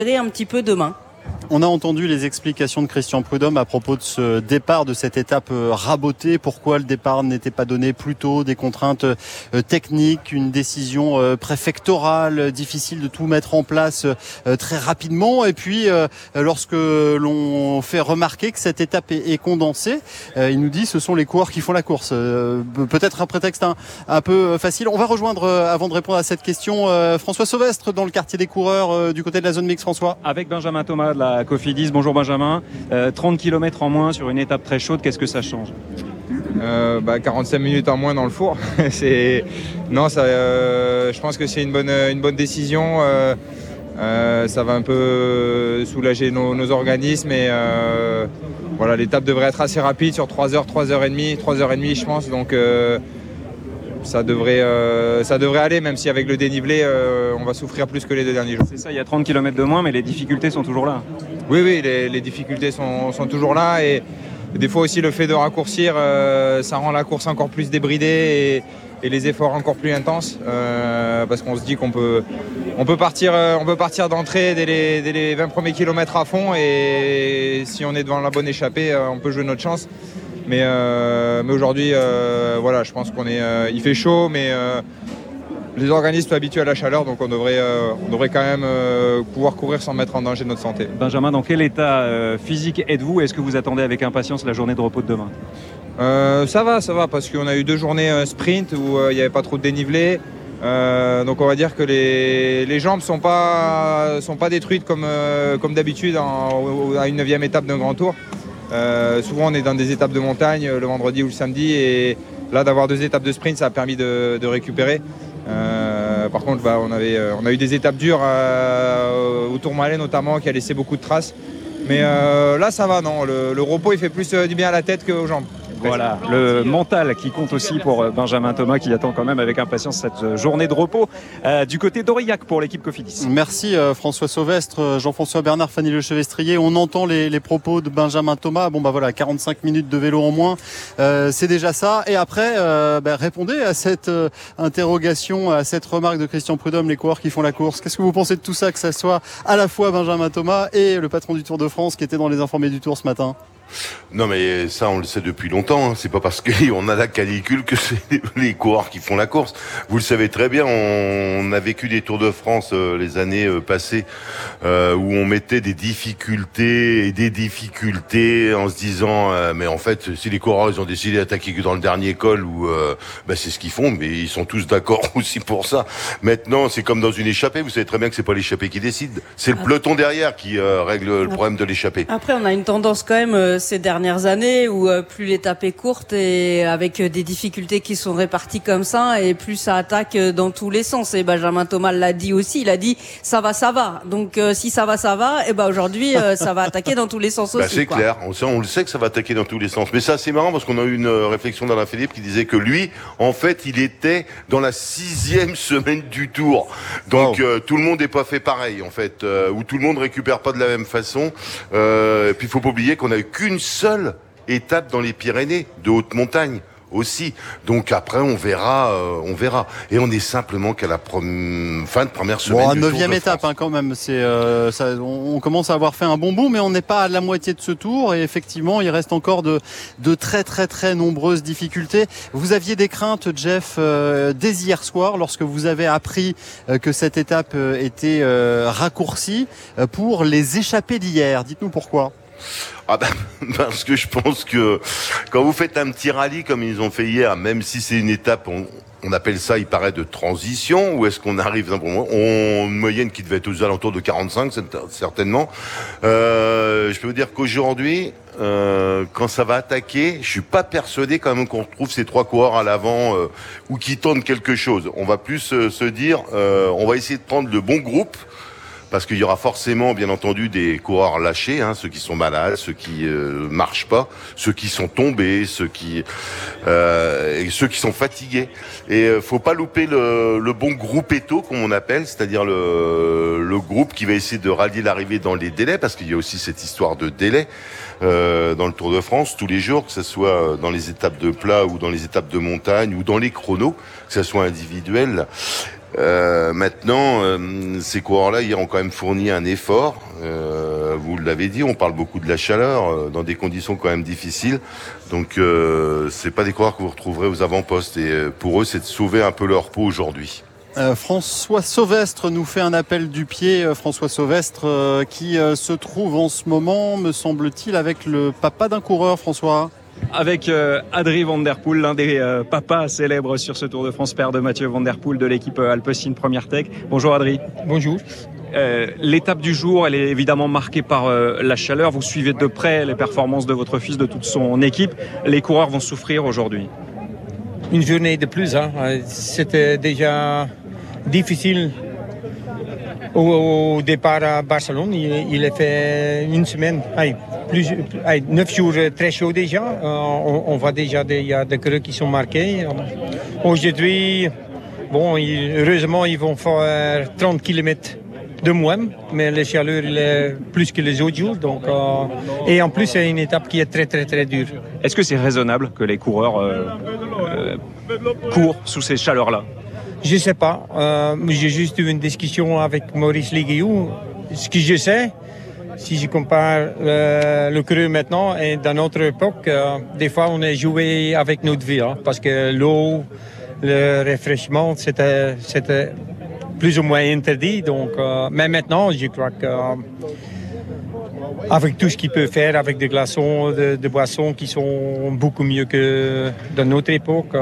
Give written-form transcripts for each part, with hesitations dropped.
un petit peu demain. On a entendu les explications de Christian Prudhomme à propos de ce départ, de cette étape rabotée. Pourquoi le départ n'était pas donné plus tôt, des contraintes techniques, une décision préfectorale, difficile de tout mettre en place très rapidement. Et puis, lorsque l'on fait remarquer que cette étape est condensée, il nous dit ce sont les coureurs qui font la course. Peut-être un prétexte un peu facile. On va rejoindre, avant de répondre à cette question, François Sauvestre dans le quartier des coureurs du côté de la zone mixte. François. Avec Benjamin Thomas de la Cofidis. Bonjour Benjamin. 30 km en moins sur une étape très chaude, qu'est-ce que ça change ? 45 minutes en moins dans le four. Je pense que c'est une bonne décision. Ça va un peu soulager nos organismes et voilà, l'étape devrait être assez rapide sur 3h, 3h30 je pense. Donc ça devrait aller, même si avec le dénivelé, on va souffrir plus que les 2 derniers jours. C'est ça, il y a 30 km de moins, mais les difficultés sont toujours là. Oui, les difficultés sont toujours là. Et des fois aussi, le fait de raccourcir, ça rend la course encore plus débridée et les efforts encore plus intenses. Parce qu'on se dit qu'on peut partir d'entrée dès les 20 premiers kilomètres à fond. Et si on est devant la bonne échappée, on peut jouer notre chance. Mais aujourd'hui, voilà, je pense il fait chaud, mais les organismes sont habitués à la chaleur, donc on devrait quand même pouvoir courir sans mettre en danger notre santé. Benjamin, dans quel état physique êtes-vous ? Est-ce que vous attendez avec impatience la journée de repos de demain ? Ça va, parce qu'on a eu 2 journées sprint où il n'y avait pas trop de dénivelé. Donc on va dire que les jambes sont pas détruites comme d'habitude à une 9e étape d'un grand tour. Souvent on est dans des étapes de montagne le vendredi ou le samedi, et là d'avoir 2 étapes de sprint, ça a permis de récupérer. Par contre, on a eu des étapes dures au Tourmalet notamment, qui a laissé beaucoup de traces. Mais là ça va, non, le repos il fait plus du bien à la tête qu'aux jambes. Voilà, le mental qui compte aussi pour Benjamin Thomas, qui attend quand même avec impatience cette journée de repos du côté d'Aurillac pour l'équipe Cofidis. Merci François Sauvestre, Jean-François Bernard, Fanny Lechevestrier. On entend les propos de Benjamin Thomas. 45 minutes de vélo en moins, c'est déjà ça. Et après, répondez à cette interrogation, à cette remarque de Christian Prudhomme, les coureurs qui font la course. Qu'est-ce que vous pensez de tout ça, que ça soit à la fois Benjamin Thomas et le patron du Tour de France qui était dans les informés du Tour ce matin? Non, mais ça on le sait depuis longtemps, hein. C'est pas parce qu'on a la canicule que c'est les coureurs qui font la course. Vous le savez très bien, on a vécu des Tours de France les années passées où on mettait des difficultés en se disant mais en fait si les coureurs ils ont décidé d'attaquer que dans le dernier col ou c'est ce qu'ils font, mais ils sont tous d'accord aussi pour ça. Maintenant c'est comme dans une échappée, vous savez très bien que c'est pas l'échappée qui décide, c'est le peloton derrière qui règle le problème de l'échappée. Après on a une tendance quand même ces dernières années où plus l'étape est courte et avec des difficultés qui sont réparties comme ça, et plus ça attaque dans tous les sens. Et Benjamin Thomas l'a dit aussi, il a dit ça va. Donc si ça va, et aujourd'hui ça va attaquer dans tous les sens aussi. C'est clair, on le sait que ça va attaquer dans tous les sens. Mais ça c'est marrant parce qu'on a eu une réflexion d'Alain Philippe qui disait que lui, en fait, il était dans la 6e semaine du Tour. Donc tout le monde n'est pas fait pareil en fait, où tout le monde récupère pas de la même façon. Et puis il faut pas oublier qu'on a eu qu'une seule étape dans les Pyrénées de haute montagne aussi. Donc après on verra. Et on est simplement qu'à la fin de première semaine. 9e étape quand même. On commence à avoir fait un bon bout, mais on n'est pas à la moitié de ce tour. Et effectivement, il reste encore de très très très nombreuses difficultés. Vous aviez des craintes, Jeff, dès hier soir, lorsque vous avez appris que cette étape était raccourcie pour les échappées d'hier. Dites-nous pourquoi. Parce que je pense que quand vous faites un petit rallye comme ils ont fait hier, même si c'est une étape, on appelle ça, il paraît, de transition, ou est-ce qu'on arrive simplement une moyenne qui devait être aux alentours de 45, certainement. Je peux vous dire qu'aujourd'hui, quand ça va attaquer, je suis pas persuadé quand même qu'on retrouve ces 3 coureurs à l'avant ou qui tentent quelque chose. On va plus se dire, on va essayer de prendre le bon groupe. Parce qu'il y aura forcément, bien entendu, des coureurs lâchés, ceux qui sont malades, ceux qui marchent pas, ceux qui sont tombés, ceux qui sont fatigués. Et faut pas louper le bon groupetto, comme on appelle, c'est-à-dire le groupe qui va essayer de rallier l'arrivée dans les délais, parce qu'il y a aussi cette histoire de délai dans le Tour de France tous les jours, que ce soit dans les étapes de plat ou dans les étapes de montagne ou dans les chronos, que ce soit individuel. Maintenant, ces coureurs-là, ils ont quand même fourni un effort. Vous l'avez dit, on parle beaucoup de la chaleur dans des conditions quand même difficiles. Donc, c'est pas des coureurs que vous retrouverez aux avant-postes. Et pour eux, c'est de sauver un peu leur peau aujourd'hui. François Sauvestre nous fait un appel du pied. François Sauvestre qui se trouve en ce moment, me semble-t-il, avec le papa d'un coureur, François. Avec Adrie Van Der Poel, l'un des papas célèbres sur ce Tour de France, père de Mathieu Van Der Poel de l'équipe Alpecin Première Tech. Bonjour Adrie. Bonjour. L'étape du jour, elle est évidemment marquée par la chaleur. Vous suivez de près les performances de votre fils, de toute son équipe. Les coureurs vont souffrir aujourd'hui. Une journée de plus, hein. C'était déjà difficile au départ à Barcelone. Il a fait une semaine, 9 jours très chauds déjà. On voit déjà il y a des creux qui sont marqués. Aujourd'hui, heureusement, ils vont faire 30 km de moins, mais la chaleur il est plus que les autres jours. Donc, et en plus, c'est une étape qui est très, très, très dure. Est-ce que c'est raisonnable que les coureurs courent sous ces chaleurs-là ? Je ne sais pas. J'ai juste eu une discussion avec Maurice Léguillou. Ce que je sais, si je compare le creux maintenant et dans notre époque, des fois on a joué avec notre vie, hein, parce que l'eau, le rafraîchissement, c'était plus ou moins interdit. Donc, mais maintenant, je crois que avec tout ce qu'il peut faire, avec des glaçons, des boissons qui sont beaucoup mieux que dans notre époque.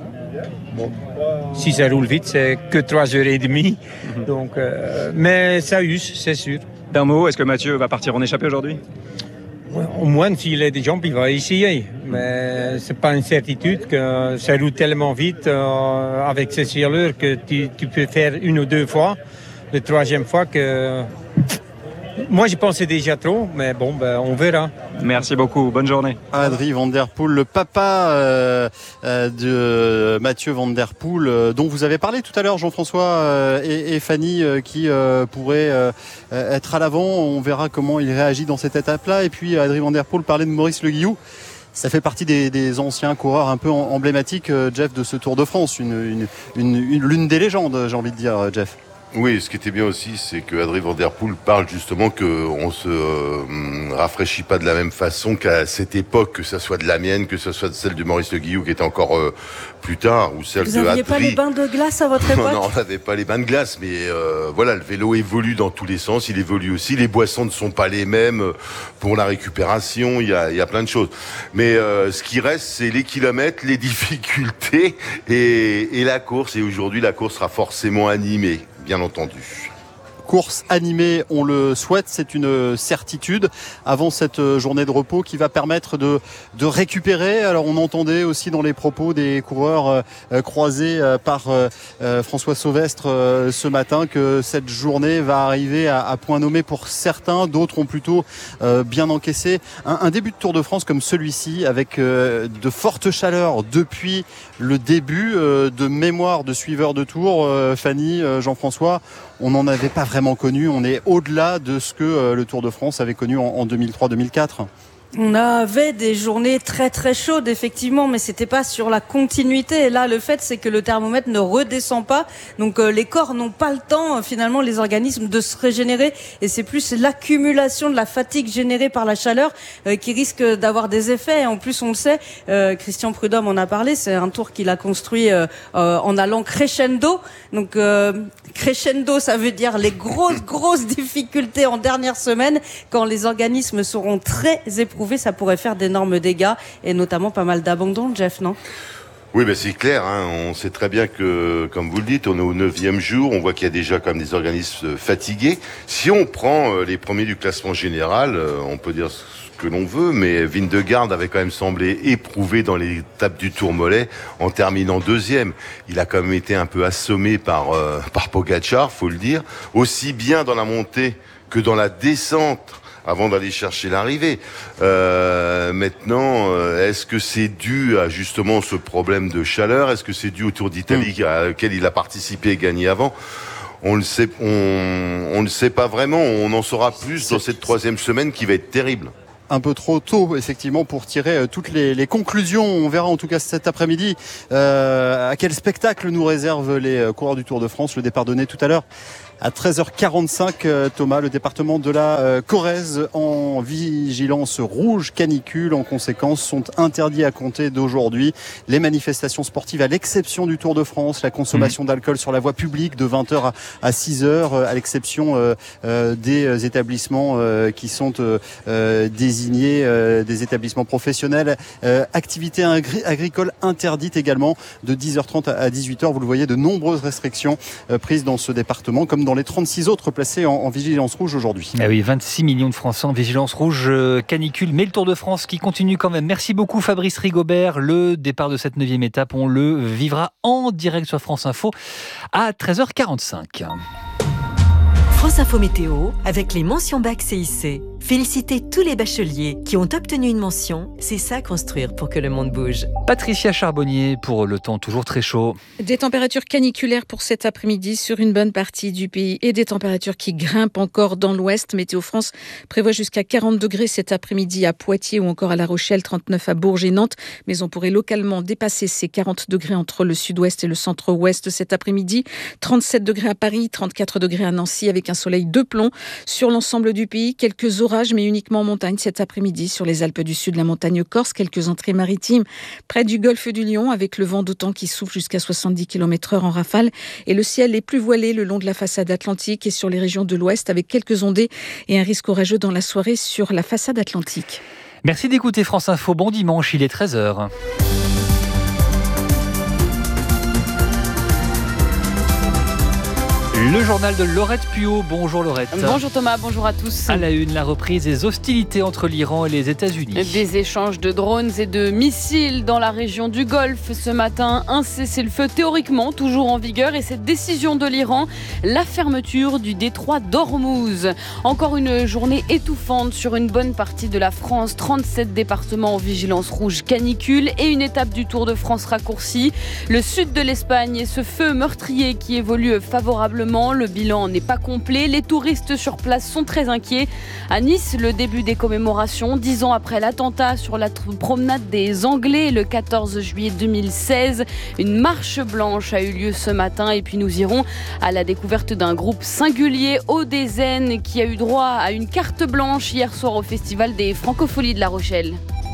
Si ça roule vite, c'est que 3h30. Donc, mais ça use, c'est sûr. D'un mot, est-ce que Mathieu va partir en échappée aujourd'hui ? Au moins, s'il a des jambes, il va essayer. Mais c'est pas une certitude que ça roule tellement vite avec ces chaleurs que tu peux faire une ou deux fois. La troisième fois que... Moi, je pensais déjà trop, mais bon, on verra. Merci beaucoup. Bonne journée. Adrie Van Der Poel, le papa de Mathieu Van Der Poel, dont vous avez parlé tout à l'heure, Jean-François et Fanny, qui pourrait être à l'avant. On verra comment il réagit dans cette étape-là. Et puis, Adrie Van Der Poel parlait de Maurice Le Guillou. Ça fait partie des anciens coureurs un peu emblématiques, Jeff, de ce Tour de France. L'une des légendes, j'ai envie de dire, Jeff. Oui, ce qui était bien aussi, c'est que Adrie Van Der Poel parle justement qu'on se rafraîchit pas de la même façon qu'à cette époque, que ça soit de la mienne, que ce soit de celle de Maurice Le Guillou qui était encore plus tard, ou celle de Adrie. Vous n'aviez pas les bains de glace à votre époque ? Non, on n'avait pas les bains de glace, mais voilà, le vélo évolue dans tous les sens, il évolue aussi, les boissons ne sont pas les mêmes pour la récupération, il y a plein de choses. Mais ce qui reste, c'est les kilomètres, les difficultés et la course, et aujourd'hui la course sera forcément animée. Bien entendu. Course animée, on le souhaite, c'est une certitude avant cette journée de repos qui va permettre de récupérer. Alors on entendait aussi dans les propos des coureurs croisés par François Sauvestre ce matin que cette journée va arriver à point nommé pour certains, d'autres ont plutôt bien encaissé. Un début de Tour de France comme celui-ci avec de fortes chaleurs depuis le début de mémoire de suiveurs de Tour, Fanny, Jean-François, on n'en avait pas vraiment connu. On est au-delà de ce que le Tour de France avait connu en 2003-2004. On avait des journées très très chaudes effectivement, mais c'était pas sur la continuité. Et là, le fait, c'est que le thermomètre ne redescend pas, donc les corps n'ont pas le temps finalement, les organismes, de se régénérer. Et c'est plus l'accumulation de la fatigue générée par la chaleur qui risque d'avoir des effets. Et en plus, on le sait, Christian Prudhomme en a parlé. C'est un tour qu'il a construit en allant crescendo. Donc crescendo, ça veut dire les grosses difficultés en dernière semaine, quand les organismes seront très éprouvés. Ça pourrait faire d'énormes dégâts et notamment pas mal d'abandon, Jeff, non ? Oui, c'est clair, hein. On sait très bien que, comme vous le dites, on est au 9e jour, on voit qu'il y a déjà quand même des organismes fatigués. Si on prend les premiers du classement général, on peut dire ce que l'on veut, mais Vingegaard avait quand même semblé éprouvé dans l'étape du Tourmalet en terminant 2e. Il a quand même été un peu assommé par Pogačar, faut le dire, aussi bien dans la montée que dans la descente, avant d'aller chercher l'arrivée. Maintenant, est-ce que c'est dû à justement ce problème de chaleur ? Est-ce que c'est dû au Tour d'Italie auquel il a participé et gagné avant ? On le sait pas vraiment. On en saura plus dans cette 3e semaine qui va être terrible. un peu trop tôt, effectivement, pour tirer toutes les conclusions. On verra en tout cas cet après-midi à quel spectacle nous réservent les coureurs du Tour de France. Le départ donné tout à l'heure à 13h45, Thomas, le département de la Corrèze en vigilance rouge canicule. En conséquence, sont interdits à compter d'aujourd'hui les manifestations sportives, à l'exception du Tour de France, la consommation d'alcool sur la voie publique de 20h à 6h, à l'exception des établissements qui sont désignés, des établissements professionnels. Activité agricole interdite également de 10h30 à 18h. Vous le voyez, de nombreuses restrictions prises dans ce département, comme dans les 36 autres placés en vigilance rouge aujourd'hui. Ah oui, 26 millions de Français en vigilance rouge canicule, mais le Tour de France qui continue quand même. Merci beaucoup Fabrice Rigobert. Le départ de cette 9e étape, on le vivra en direct sur France Info à 13h45. France Info Météo, avec les mentions bac CIC. Félicitez tous les bacheliers qui ont obtenu une mention. C'est ça construire pour que le monde bouge. Patricia Charbonnier pour le temps toujours très chaud. Des températures caniculaires pour cet après-midi sur une bonne partie du pays et des températures qui grimpent encore dans l'ouest. Météo France prévoit jusqu'à 40 degrés cet après-midi à Poitiers ou encore à La Rochelle, 39 à Bourges et Nantes. Mais on pourrait localement dépasser ces 40 degrés entre le sud-ouest et le centre-ouest cet après-midi. 37 degrés à Paris, 34 degrés à Nancy avec un soleil de plomb sur l'ensemble du pays. Quelques orages, mais uniquement en montagne cet après-midi sur les Alpes du Sud, la montagne corse. Quelques entrées maritimes près du golfe du Lion avec le vent d'autant qui souffle jusqu'à 70 km/h en rafale. Et le ciel est plus voilé le long de la façade atlantique et sur les régions de l'ouest avec quelques ondées et un risque orageux dans la soirée sur la façade atlantique. Merci d'écouter France Info. Bon dimanche, il est 13h. Le journal de Laurette Puot. Bonjour Laurette. Bonjour Thomas, bonjour à tous. À la une, la reprise des hostilités entre l'Iran et les États-Unis. Des échanges de drones et de missiles dans la région du Golfe ce matin. Un cessez-le-feu théoriquement toujours en vigueur et cette décision de l'Iran, la fermeture du détroit d'Ormuz. Encore une journée étouffante sur une bonne partie de la France. 37 départements en vigilance rouge canicule et une étape du Tour de France raccourcie. Le sud de l'Espagne et ce feu meurtrier qui évolue favorablement. Le bilan n'est pas complet. Les touristes sur place sont très inquiets. À Nice, le début des commémorations, 10 ans après l'attentat sur la promenade des Anglais, le 14 juillet 2016. Une marche blanche a eu lieu ce matin. Et puis nous irons à la découverte d'un groupe singulier, Odezen, qui a eu droit à une carte blanche hier soir au Festival des Francopholies de La Rochelle.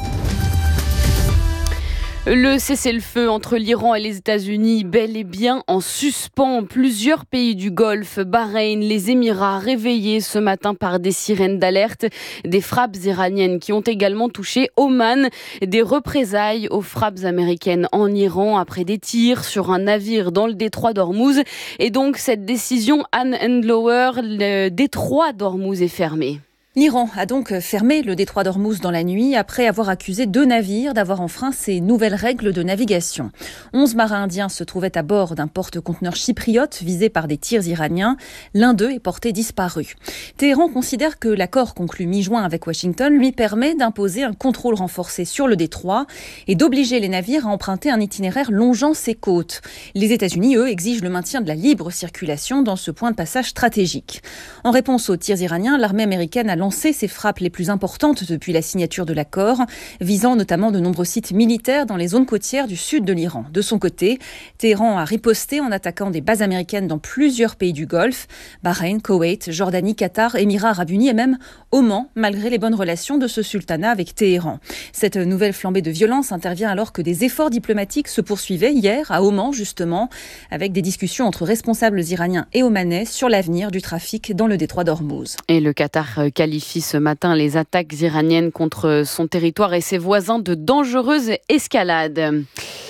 Le cessez-le-feu entre l'Iran et les États-Unis, bel et bien en suspens. Plusieurs pays du Golfe, Bahreïn, les Émirats, réveillés ce matin par des sirènes d'alerte. Des frappes iraniennes qui ont également touché Oman. Des représailles aux frappes américaines en Iran après des tirs sur un navire dans le détroit d'Ormuz. Et donc cette décision, Anne Endlower, le détroit d'Ormuz est fermé. L'Iran a donc fermé le détroit d'Ormuz dans la nuit après avoir accusé 2 navires d'avoir enfreint ces nouvelles règles de navigation. 11 marins indiens se trouvaient à bord d'un porte-conteneurs chypriote visé par des tirs iraniens. L'un d'eux est porté disparu. Téhéran considère que l'accord conclu mi-juin avec Washington lui permet d'imposer un contrôle renforcé sur le détroit et d'obliger les navires à emprunter un itinéraire longeant ses côtes. Les États-Unis, eux, exigent le maintien de la libre circulation dans ce point de passage stratégique. En réponse aux tirs iraniens, l'armée américaine a lancé ses frappes les plus importantes depuis la signature de l'accord, visant notamment de nombreux sites militaires dans les zones côtières du sud de l'Iran. De son côté, Téhéran a riposté en attaquant des bases américaines dans plusieurs pays du Golfe, Bahreïn, Koweït, Jordanie, Qatar, Émirats arabes unis et même Oman, malgré les bonnes relations de ce sultanat avec Téhéran. Cette nouvelle flambée de violence intervient alors que des efforts diplomatiques se poursuivaient hier à Oman justement, avec des discussions entre responsables iraniens et omanais sur l'avenir du trafic dans le détroit d'Ormuz. Et le Qatar qualifie ce matin les attaques iraniennes contre son territoire et ses voisins de dangereuses escalades.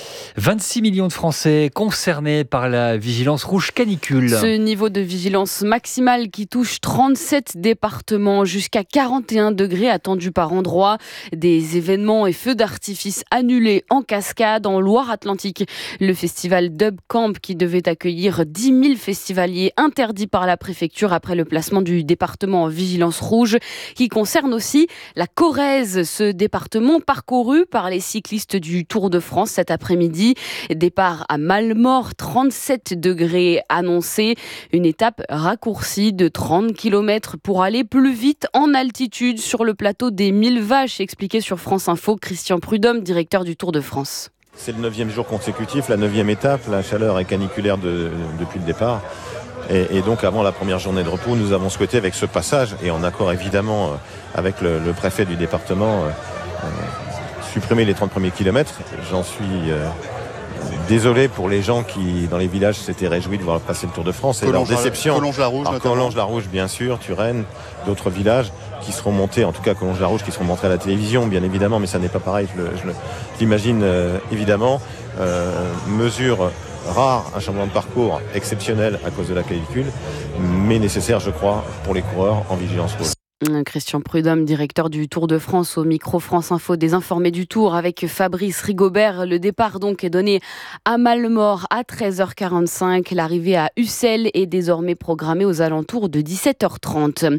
26 millions de Français concernés par la vigilance rouge canicule. Ce niveau de vigilance maximale qui touche 37 départements, jusqu'à 41 degrés attendus par endroit. Des événements et feux d'artifice annulés en cascade en Loire-Atlantique. Le festival Dub Camp qui devait accueillir 10 000 festivaliers interdit par la préfecture après le placement du département en vigilance rouge qui concerne aussi la Corrèze. Ce département parcouru par les cyclistes du Tour de France cet après-midi après-midi. Départ à Mallemort, 37 degrés annoncés. Une étape raccourcie de 30 km pour aller plus vite en altitude sur le plateau des 1000 Vaches, expliqué sur France Info Christian Prudhomme, directeur du Tour de France. C'est le 9e jour consécutif, la 9e étape. La chaleur est caniculaire depuis le départ. Et donc avant la première journée de repos, nous avons souhaité avec ce passage, et en accord évidemment avec le préfet du département, supprimer les 30 premiers kilomètres. J'en suis désolé pour les gens qui, dans les villages, s'étaient réjouis de voir passer le Tour de France. Et leur déception. Collonges-la-Rouge, bien sûr, Turenne, d'autres villages qui seront montés, en tout cas Collonges-la-Rouge, qui seront montrés à la télévision, bien évidemment, mais ça n'est pas pareil, je l'imagine évidemment. Mesure rare, un changement de parcours exceptionnel à cause de la canicule, mais nécessaire, je crois, pour les coureurs en vigilance rouge. Christian Prudhomme, directeur du Tour de France, au micro France Info des informés du Tour avec Fabrice Rigobert. Le départ donc est donné à Mallemort à 13h45. L'arrivée à Ussel est désormais programmée aux alentours de 17h30.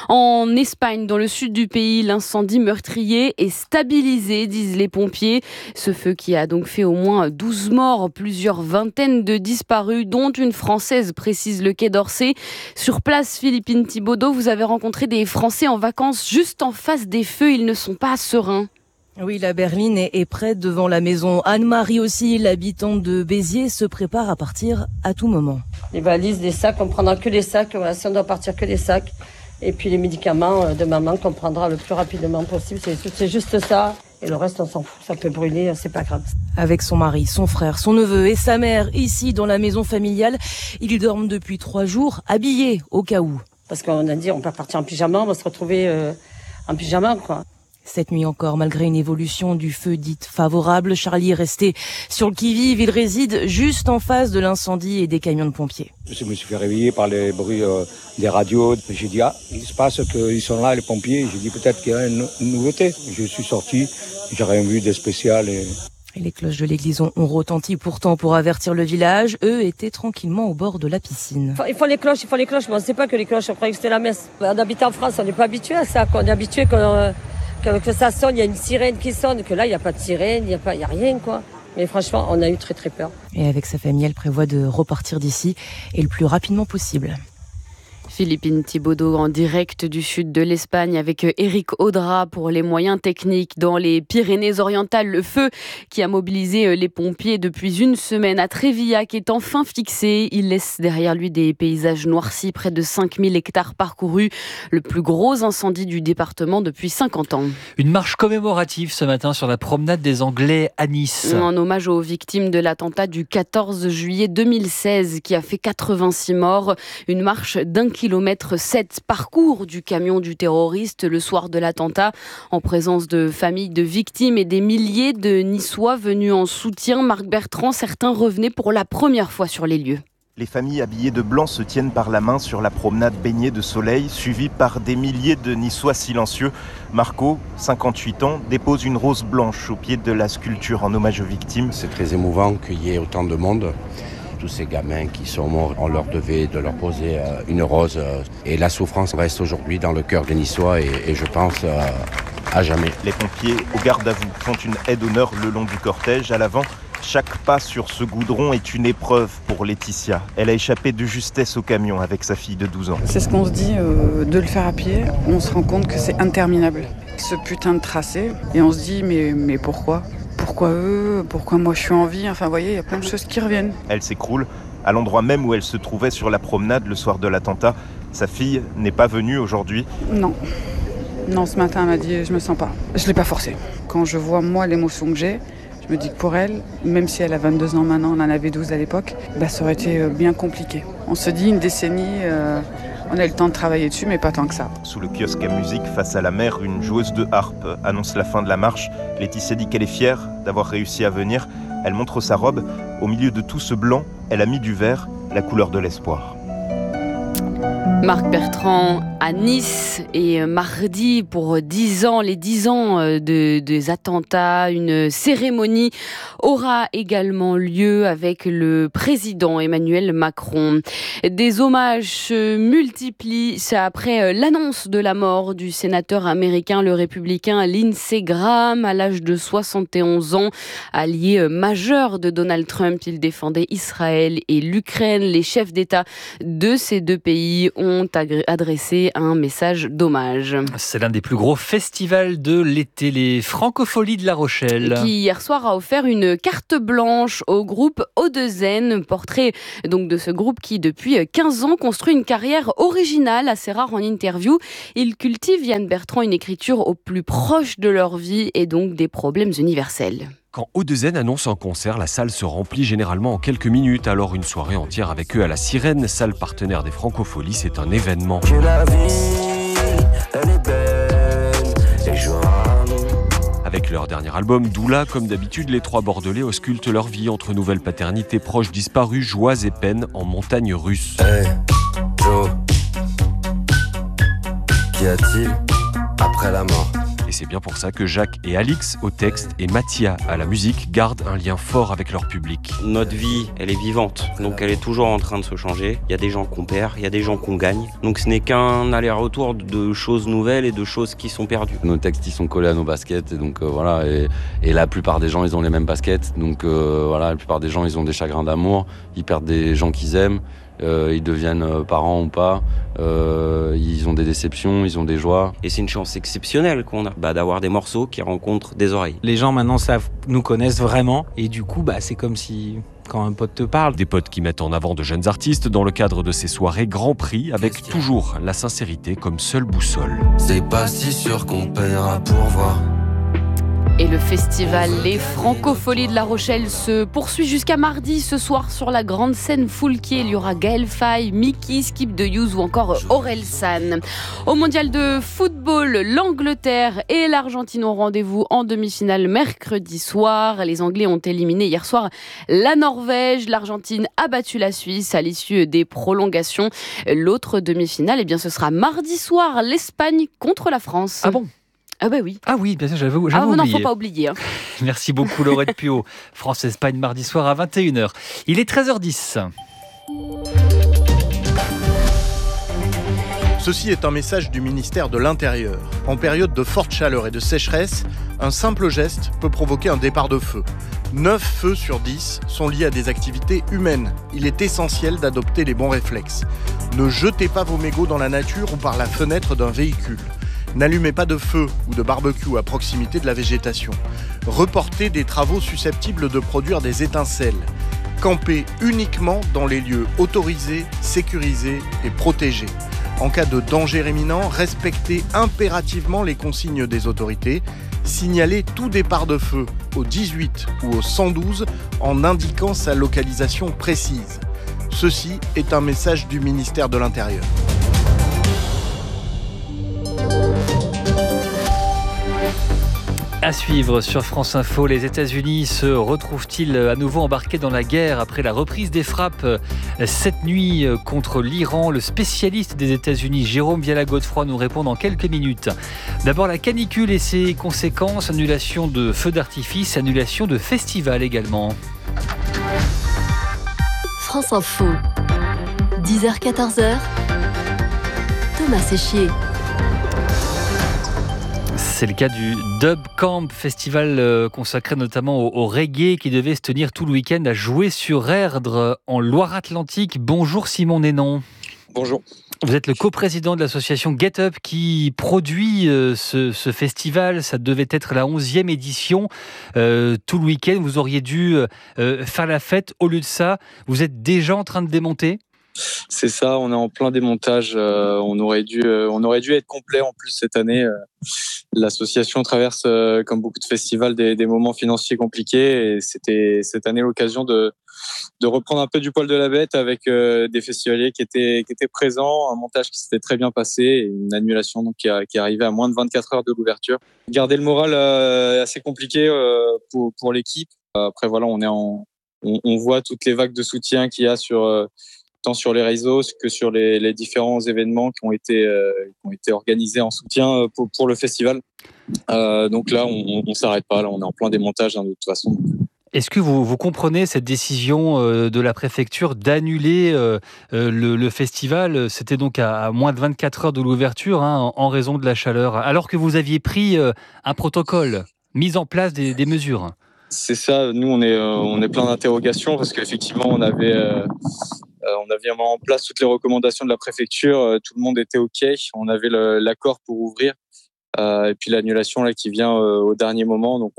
En Espagne, dans le sud du pays, l'incendie meurtrier est stabilisé, disent les pompiers. Ce feu qui a donc fait au moins 12 morts, plusieurs vingtaines de disparus, dont une Française, précise le Quai d'Orsay. Sur place, Philippine Thibaudot, vous avez rencontré des Français en vacances juste en face des feux. Ils ne sont pas sereins. Oui, la berline est prête devant la maison. Anne-Marie aussi, l'habitante de Béziers, se prépare à partir à tout moment. Les valises, les sacs, on prendra que les sacs. Voilà, si on doit partir, que les sacs. Et puis les médicaments de maman qu'on prendra le plus rapidement possible. C'est juste ça. Et le reste, on s'en fout. Ça peut brûler, c'est pas grave. Avec son mari, son frère, son neveu et sa mère, ici dans la maison familiale, ils dorment depuis 3 jours, habillés au cas où. Parce qu'on a dit, on peut partir en pyjama, on va se retrouver en pyjama, quoi. Cette nuit encore, malgré une évolution du feu dite favorable, Charlie est resté sur le qui-vive. Il réside juste en face de l'incendie et des camions de pompiers. Je me suis fait réveiller par les bruits des radios. J'ai dit, il se passe qu'ils sont là, les pompiers. J'ai dit, peut-être qu'il y a une nouveauté. Je suis sorti, j'ai rien vu de spécial. Et les cloches de l'église ont retenti pourtant pour avertir le village. Eux étaient tranquillement au bord de la piscine. Il faut les cloches, mais on ne sait pas que les cloches, on croyait que c'était la messe. On habite en France, on n'est pas habitué à ça. On est habitué que ça sonne, il y a une sirène qui sonne, que là, il n'y a pas de sirène, il n'y a rien, quoi. Mais franchement, on a eu très très peur. Et avec sa famille, elle prévoit de repartir d'ici et le plus rapidement possible. Philippine Thibaudot en direct du sud de l'Espagne avec Éric Audra pour les moyens techniques. Dans les Pyrénées-Orientales, le feu qui a mobilisé les pompiers depuis une semaine à Trévillac est enfin fixé. Il laisse derrière lui des paysages noircis, près de 5000 hectares parcourus. Le plus gros incendie du département depuis 50 ans. Une marche commémorative ce matin sur la promenade des Anglais à Nice. En hommage aux victimes de l'attentat du 14 juillet 2016 qui a fait 86 morts. Une marche d'1,7 km parcours du camion du terroriste le soir de l'attentat, en présence de familles de victimes et des milliers de Niçois venus en soutien. Marc Bertrand, certains revenaient pour la première fois sur les lieux. Les familles habillées de blanc se tiennent par la main sur la promenade baignée de soleil, suivie par des milliers de Niçois silencieux. Marco, 58 ans, dépose une rose blanche au pied de la sculpture en hommage aux victimes. C'est très émouvant qu'il y ait autant de monde. Tous ces gamins qui sont morts, on leur devait de leur poser une rose. Et la souffrance reste aujourd'hui dans le cœur des Niçois et je pense à jamais. Les pompiers, au garde à vous, font une aide d'honneur le long du cortège. À l'avant, chaque pas sur ce goudron est une épreuve pour Laetitia. Elle a échappé de justesse au camion avec sa fille de 12 ans. C'est ce qu'on se dit, de le faire à pied. On se rend compte que c'est interminable. Ce putain de tracé. Et on se dit, mais pourquoi ? Pourquoi eux ? Pourquoi moi je suis en vie ? Enfin, vous voyez, il y a plein de choses qui reviennent. Elle s'écroule à l'endroit même où elle se trouvait sur la promenade le soir de l'attentat. Sa fille n'est pas venue aujourd'hui. Non, ce matin, elle m'a dit, je me sens pas. Je ne l'ai pas forcée. Quand je vois, moi, l'émotion que j'ai, je me dis que pour elle, même si elle a 22 ans maintenant, on en avait 12 à l'époque, ça aurait été bien compliqué. On se dit, une décennie, on a eu le temps de travailler dessus, mais pas tant que ça. Sous le kiosque à musique, face à la mer, une joueuse de harpe annonce la fin de la marche. Laetitia dit qu'elle est fière d'avoir réussi à venir. Elle montre sa robe. Au milieu de tout ce blanc, elle a mis du vert, la couleur de l'espoir. Marc Bertrand. à Nice et mardi pour 10 ans, les 10 ans des attentats. Une cérémonie aura également lieu avec le président Emmanuel Macron. Des hommages se multiplient après l'annonce de la mort du sénateur américain, le républicain Lindsey Graham, à l'âge de 71 ans, allié majeur de Donald Trump. Il défendait Israël et l'Ukraine. Les chefs d'État de ces deux pays ont adressé un message d'hommage. C'est l'un des plus gros festivals de l'été, les Francopholies de La Rochelle. Qui hier soir a offert une carte blanche au groupe O2N, portrait donc de ce groupe qui depuis 15 ans construit une carrière originale, assez rare en interview. Ils cultivent, Yann Bertrand, une écriture au plus proche de leur vie et donc des problèmes universels. Quand O2N annonce un concert, la salle se remplit généralement en quelques minutes. Alors une soirée entière avec eux à la Sirène, salle partenaire des Francopholies, c'est un événement. Que la vie, elle est belle et avec leur dernier album, Doula, comme d'habitude, les trois Bordelais auscultent leur vie entre nouvelles paternités, proches disparus, joies et peines en montagne russe. Hey, Joe, qu'y a-t-il après la mort ? Et c'est bien pour ça que Jacques et Alix au texte et Mathia à la musique gardent un lien fort avec leur public. Notre vie, elle est vivante, donc elle est toujours en train de se changer. Il y a des gens qu'on perd, il y a des gens qu'on gagne. Donc ce n'est qu'un aller-retour de choses nouvelles et de choses qui sont perdues. Nos textes, ils sont collés à nos baskets, et donc voilà. Et la plupart des gens, ils ont les mêmes baskets. Donc voilà, la plupart des gens, ils ont des chagrins d'amour, ils perdent des gens qu'ils aiment. Ils deviennent parents ou pas, ils ont des déceptions, ils ont des joies. Et c'est une chance exceptionnelle qu'on a d'avoir des morceaux qui rencontrent des oreilles. Les gens maintenant nous connaissent vraiment et du coup c'est comme si quand un pote te parle. Des potes qui mettent en avant de jeunes artistes dans le cadre de ces soirées Grand Prix avec toujours la sincérité comme seule boussole. C'est pas si sûr qu'on paiera pour voir. Et le festival Les Francopholies de La Rochelle se poursuit jusqu'à mardi. Ce soir, sur la grande scène Foulquier, il y aura Gaël Faye, Mickey, Skip de Hughes ou encore Aurel San. Au mondial de football, l'Angleterre et l'Argentine ont rendez-vous en demi-finale mercredi soir. Les Anglais ont éliminé hier soir la Norvège. L'Argentine a battu la Suisse à l'issue des prolongations. L'autre demi-finale, ce sera mardi soir, l'Espagne contre la France. Ah bon ? Ah bah oui. Ah oui, bien sûr, j'avais oublié. Non, faut pas oublier. Merci beaucoup Laurette Puot. France-Espagne mardi soir à 21h. Il est 13h10. Ceci est un message du ministère de l'Intérieur. En période de forte chaleur et de sécheresse, un simple geste peut provoquer un départ de feu. 9 feux sur 10 sont liés à des activités humaines. Il est essentiel d'adopter les bons réflexes. Ne jetez pas vos mégots dans la nature ou par la fenêtre d'un véhicule. N'allumez pas de feu ou de barbecue à proximité de la végétation. Reportez des travaux susceptibles de produire des étincelles. Campez uniquement dans les lieux autorisés, sécurisés et protégés. En cas de danger imminent, respectez impérativement les consignes des autorités. Signalez tout départ de feu au 18 ou au 112 en indiquant sa localisation précise. Ceci est un message du ministère de l'Intérieur. À suivre sur France Info, les États-Unis se retrouvent-ils à nouveau embarqués dans la guerre après la reprise des frappes cette nuit contre l'Iran? Le spécialiste des États-Unis, Jérôme Viala-Godefroy, nous répond dans quelques minutes. D'abord, la canicule et ses conséquences, annulation de feux d'artifice, annulation de festivals également. France Info, 10h-14h, Thomas Séchier. C'est le cas du Dub Camp, festival consacré notamment au reggae qui devait se tenir tout le week-end à Jouer-sur-Erdre en Loire-Atlantique. Bonjour Simon Nénon. Bonjour. Vous êtes le coprésident de l'association Get Up qui produit ce festival. Ça devait être la 11e édition. Tout le week-end, vous auriez dû faire la fête. Au lieu de ça, vous êtes déjà en train de démonter ? C'est ça, on est en plein démontage. On aurait dû être complet en plus cette année. L'association traverse, comme beaucoup de festivals, des moments financiers compliqués et c'était cette année l'occasion de reprendre un peu du poil de la bête avec des festivaliers qui étaient présents, un montage qui s'était très bien passé et une annulation donc qui est arrivée à moins de 24 heures de l'ouverture. Garder le moral assez compliqué pour l'équipe. Après voilà, on voit toutes les vagues de soutien qu'il y a sur tant sur les réseaux que sur les différents événements qui ont été organisés en soutien pour le festival. Donc là, on s'arrête pas. Là, on est en plein démontage de toute façon. Est-ce que vous comprenez cette décision de la préfecture d'annuler le festival? C'était donc à moins de 24 heures de l'ouverture, en raison de la chaleur, alors que vous aviez pris un protocole, mis en place des mesures. C'est ça. Nous, on est plein d'interrogations parce qu'effectivement, on avait mis en place toutes les recommandations de la préfecture. Tout le monde était OK. On avait l'accord pour ouvrir. Et puis l'annulation là qui vient au dernier moment. Donc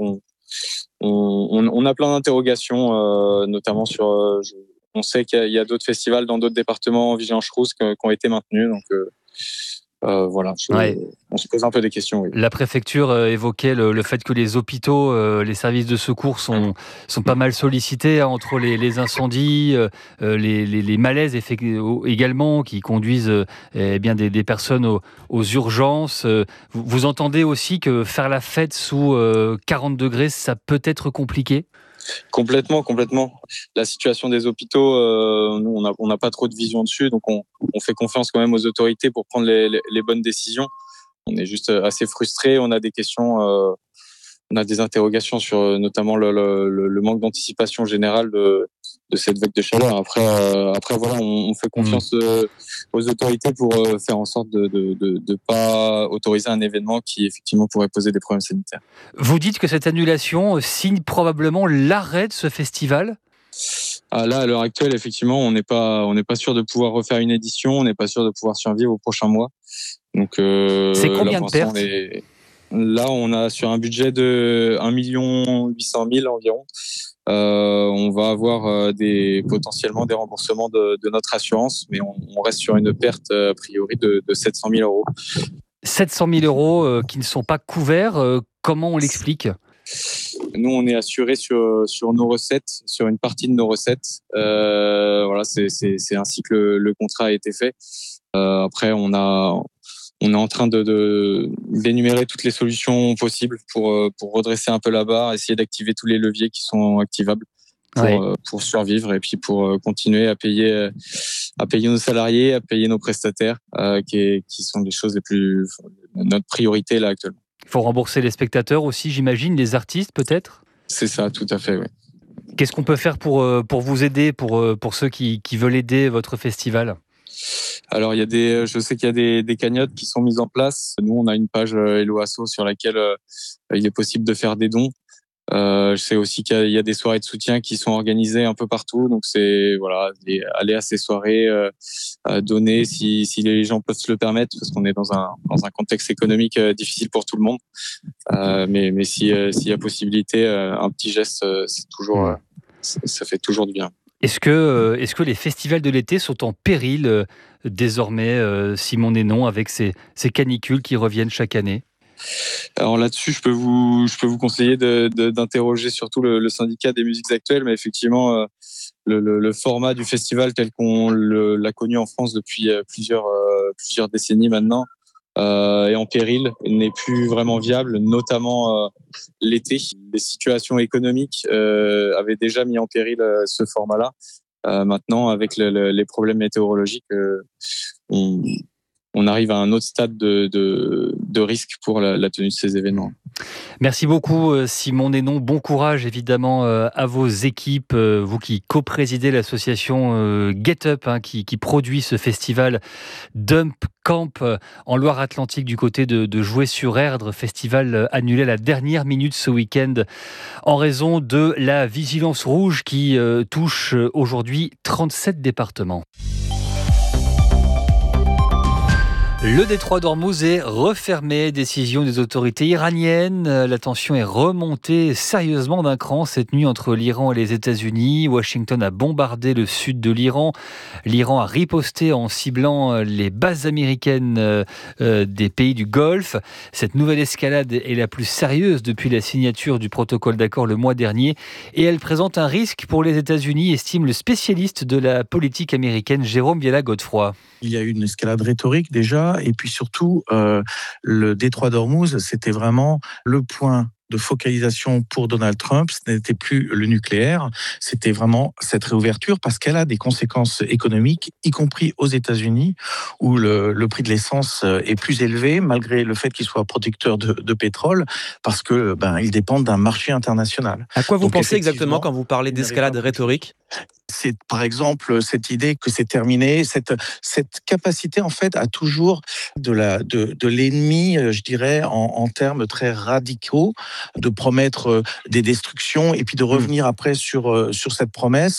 on a plein d'interrogations, notamment sur. On sait qu'il y a d'autres festivals dans d'autres départements en Vigilance Rouge qui ont été maintenus. Donc voilà, on se pose un peu des questions. Oui. La préfecture évoquait le fait que les hôpitaux, les services de secours sont pas mal sollicités entre les incendies, les malaises également qui conduisent des personnes aux urgences. Vous entendez aussi que faire la fête sous 40 degrés, ça peut être compliqué ? Complètement. La situation des hôpitaux, nous, on n'a pas trop de vision dessus, donc on fait confiance quand même aux autorités pour prendre les bonnes décisions. On est juste assez frustrés, on a des questions, on a des interrogations sur notamment le manque d'anticipation générale de cette vague de chaleur. Après voilà, on fait confiance aux autorités pour faire en sorte de pas autoriser un événement qui effectivement pourrait poser des problèmes sanitaires. Vous dites que cette annulation signe probablement l'arrêt de ce festival ? Là, à l'heure actuelle, effectivement, on n'est pas sûr de pouvoir refaire une édition, on n'est pas sûr de pouvoir survivre aux prochains mois. Donc, c'est combien de pertes ? Là, on a sur un budget de 1 800 000 environ. On va avoir potentiellement des remboursements de notre assurance, mais on reste sur une perte a priori de 700 000 euros. 700 000 euros qui ne sont pas couverts, comment on l'explique ? Nous, on est assuré sur nos recettes, sur une partie de nos recettes. Voilà, c'est ainsi que le contrat a été fait. Après, on est en train d'énumérer toutes les solutions possibles pour redresser un peu la barre, essayer d'activer tous les leviers qui sont activables pour survivre et puis pour continuer à payer nos salariés, à payer nos prestataires, qui sont des choses notre priorité là actuellement. Il faut rembourser les spectateurs aussi, j'imagine, les artistes peut-être ? C'est ça, tout à fait, oui. Qu'est-ce qu'on peut faire pour vous aider, pour ceux qui veulent aider votre festival ? Alors, je sais qu'il y a des cagnottes qui sont mises en place. Nous, on a une page Hello Asso sur laquelle il est possible de faire des dons. Je sais aussi qu'il y a des soirées de soutien qui sont organisées un peu partout. Donc, c'est aller à ces soirées, donner si les gens peuvent se le permettre, parce qu'on est dans un contexte économique difficile pour tout le monde. Mais s'il y a possibilité, un petit geste, ça fait toujours du bien. Est-ce que les festivals de l'été sont en péril désormais, Simon Nénon, avec ces canicules qui reviennent chaque année ? Alors là-dessus, je peux vous conseiller d'interroger surtout le syndicat des musiques actuelles, mais effectivement, le format du festival tel qu'on l'a connu en France depuis plusieurs décennies maintenant est en péril, n'est plus vraiment viable, notamment l'été. Les situations économiques avaient déjà mis en péril ce format-là. Maintenant, avec les problèmes météorologiques, on arrive à un autre stade de risque pour la tenue de ces événements. Merci beaucoup Simon Nénon. Bon courage évidemment à vos équipes, vous qui co-présidez l'association Get Up qui produit ce festival Dump Camp en Loire-Atlantique du côté de Joué-sur-Erdre, festival annulé à la dernière minute ce week-end en raison de la vigilance rouge qui touche aujourd'hui 37 départements. Le détroit d'Ormuz est refermé, décision des autorités iraniennes. La tension est remontée sérieusement d'un cran cette nuit entre l'Iran et les États-Unis. Washington a bombardé le sud de l'Iran. L'Iran a riposté en ciblant les bases américaines des pays du Golfe. Cette nouvelle escalade est la plus sérieuse depuis la signature du protocole d'accord le mois dernier et elle présente un risque pour les États-Unis, estime le spécialiste de la politique américaine Jérôme Viala-Godefroy. Il y a eu une escalade rhétorique déjà, et puis surtout, le détroit d'Ormuz, c'était vraiment le point de focalisation pour Donald Trump, ce n'était plus le nucléaire, c'était vraiment cette réouverture parce qu'elle a des conséquences économiques, y compris aux États-Unis, où le prix de l'essence est plus élevé, malgré le fait qu'il soit producteur de pétrole, parce que ils dépendent d'un marché international. À quoi vous pensez exactement quand vous parlez d'escalade rhétorique ? C'est par exemple cette idée que c'est terminé, cette capacité en fait à toujours de l'ennemi, je dirais, en termes très radicaux, de promettre des destructions et puis de revenir après sur cette promesse,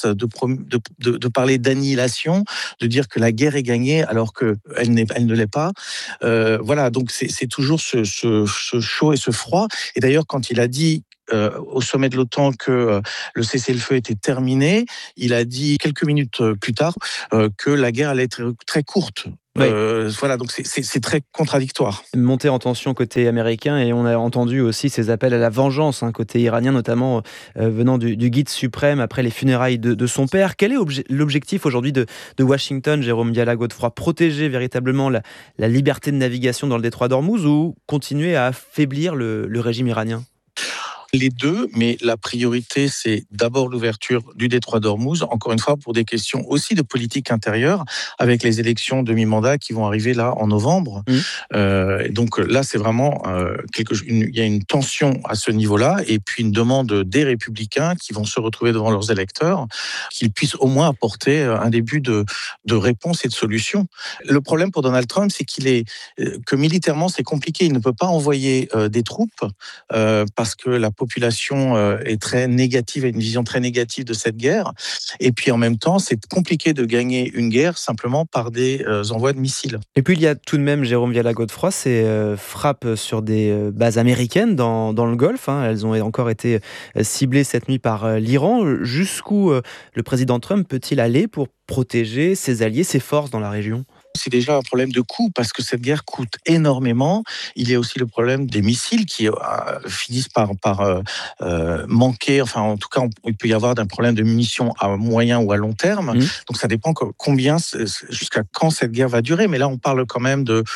de parler d'annihilation, de dire que la guerre est gagnée alors qu'elle ne l'est pas. Voilà, donc c'est toujours ce chaud et ce froid. Et d'ailleurs, quand il a dit au sommet de l'OTAN que le cessez-le-feu était terminé, il a dit quelques minutes plus tard que la guerre allait être très courte. Oui. Voilà, donc c'est très contradictoire. Montée en tension côté américain, et on a entendu aussi ces appels à la vengeance côté iranien, notamment venant du guide suprême après les funérailles de son père. Quel est l'objectif aujourd'hui de Washington, Jérôme Viala-Godefroy ? Protéger véritablement la liberté de navigation dans le détroit d'Ormuz ou continuer à affaiblir le régime iranien ? Les deux, mais la priorité, c'est d'abord l'ouverture du détroit d'Ormuz, encore une fois pour des questions aussi de politique intérieure, avec les élections de mi-mandat qui vont arriver là en novembre. Donc là, c'est vraiment il y a une tension à ce niveau-là, et puis une demande des républicains qui vont se retrouver devant leurs électeurs, qu'ils puissent au moins apporter un début de réponse et de solution. Le problème pour Donald Trump, c'est que militairement, c'est compliqué. Il ne peut pas envoyer des troupes parce que la population est très négative, a une vision très négative de cette guerre. Et puis en même temps, c'est compliqué de gagner une guerre simplement par des envois de missiles. Et puis il y a tout de même, Jérôme Viala-Godefroy, ces frappes sur des bases américaines dans le Golfe. Elles ont encore été ciblées cette nuit par l'Iran. Jusqu'où le président Trump peut-il aller pour protéger ses alliés, ses forces dans la région ? C'est déjà un problème de coût parce que cette guerre coûte énormément. Il y a aussi le problème des missiles qui finissent par manquer. Enfin, en tout cas, il peut y avoir un problème de munitions à moyen ou à long terme. Donc, ça dépend jusqu'à quand cette guerre va durer. Mais là, on parle quand même de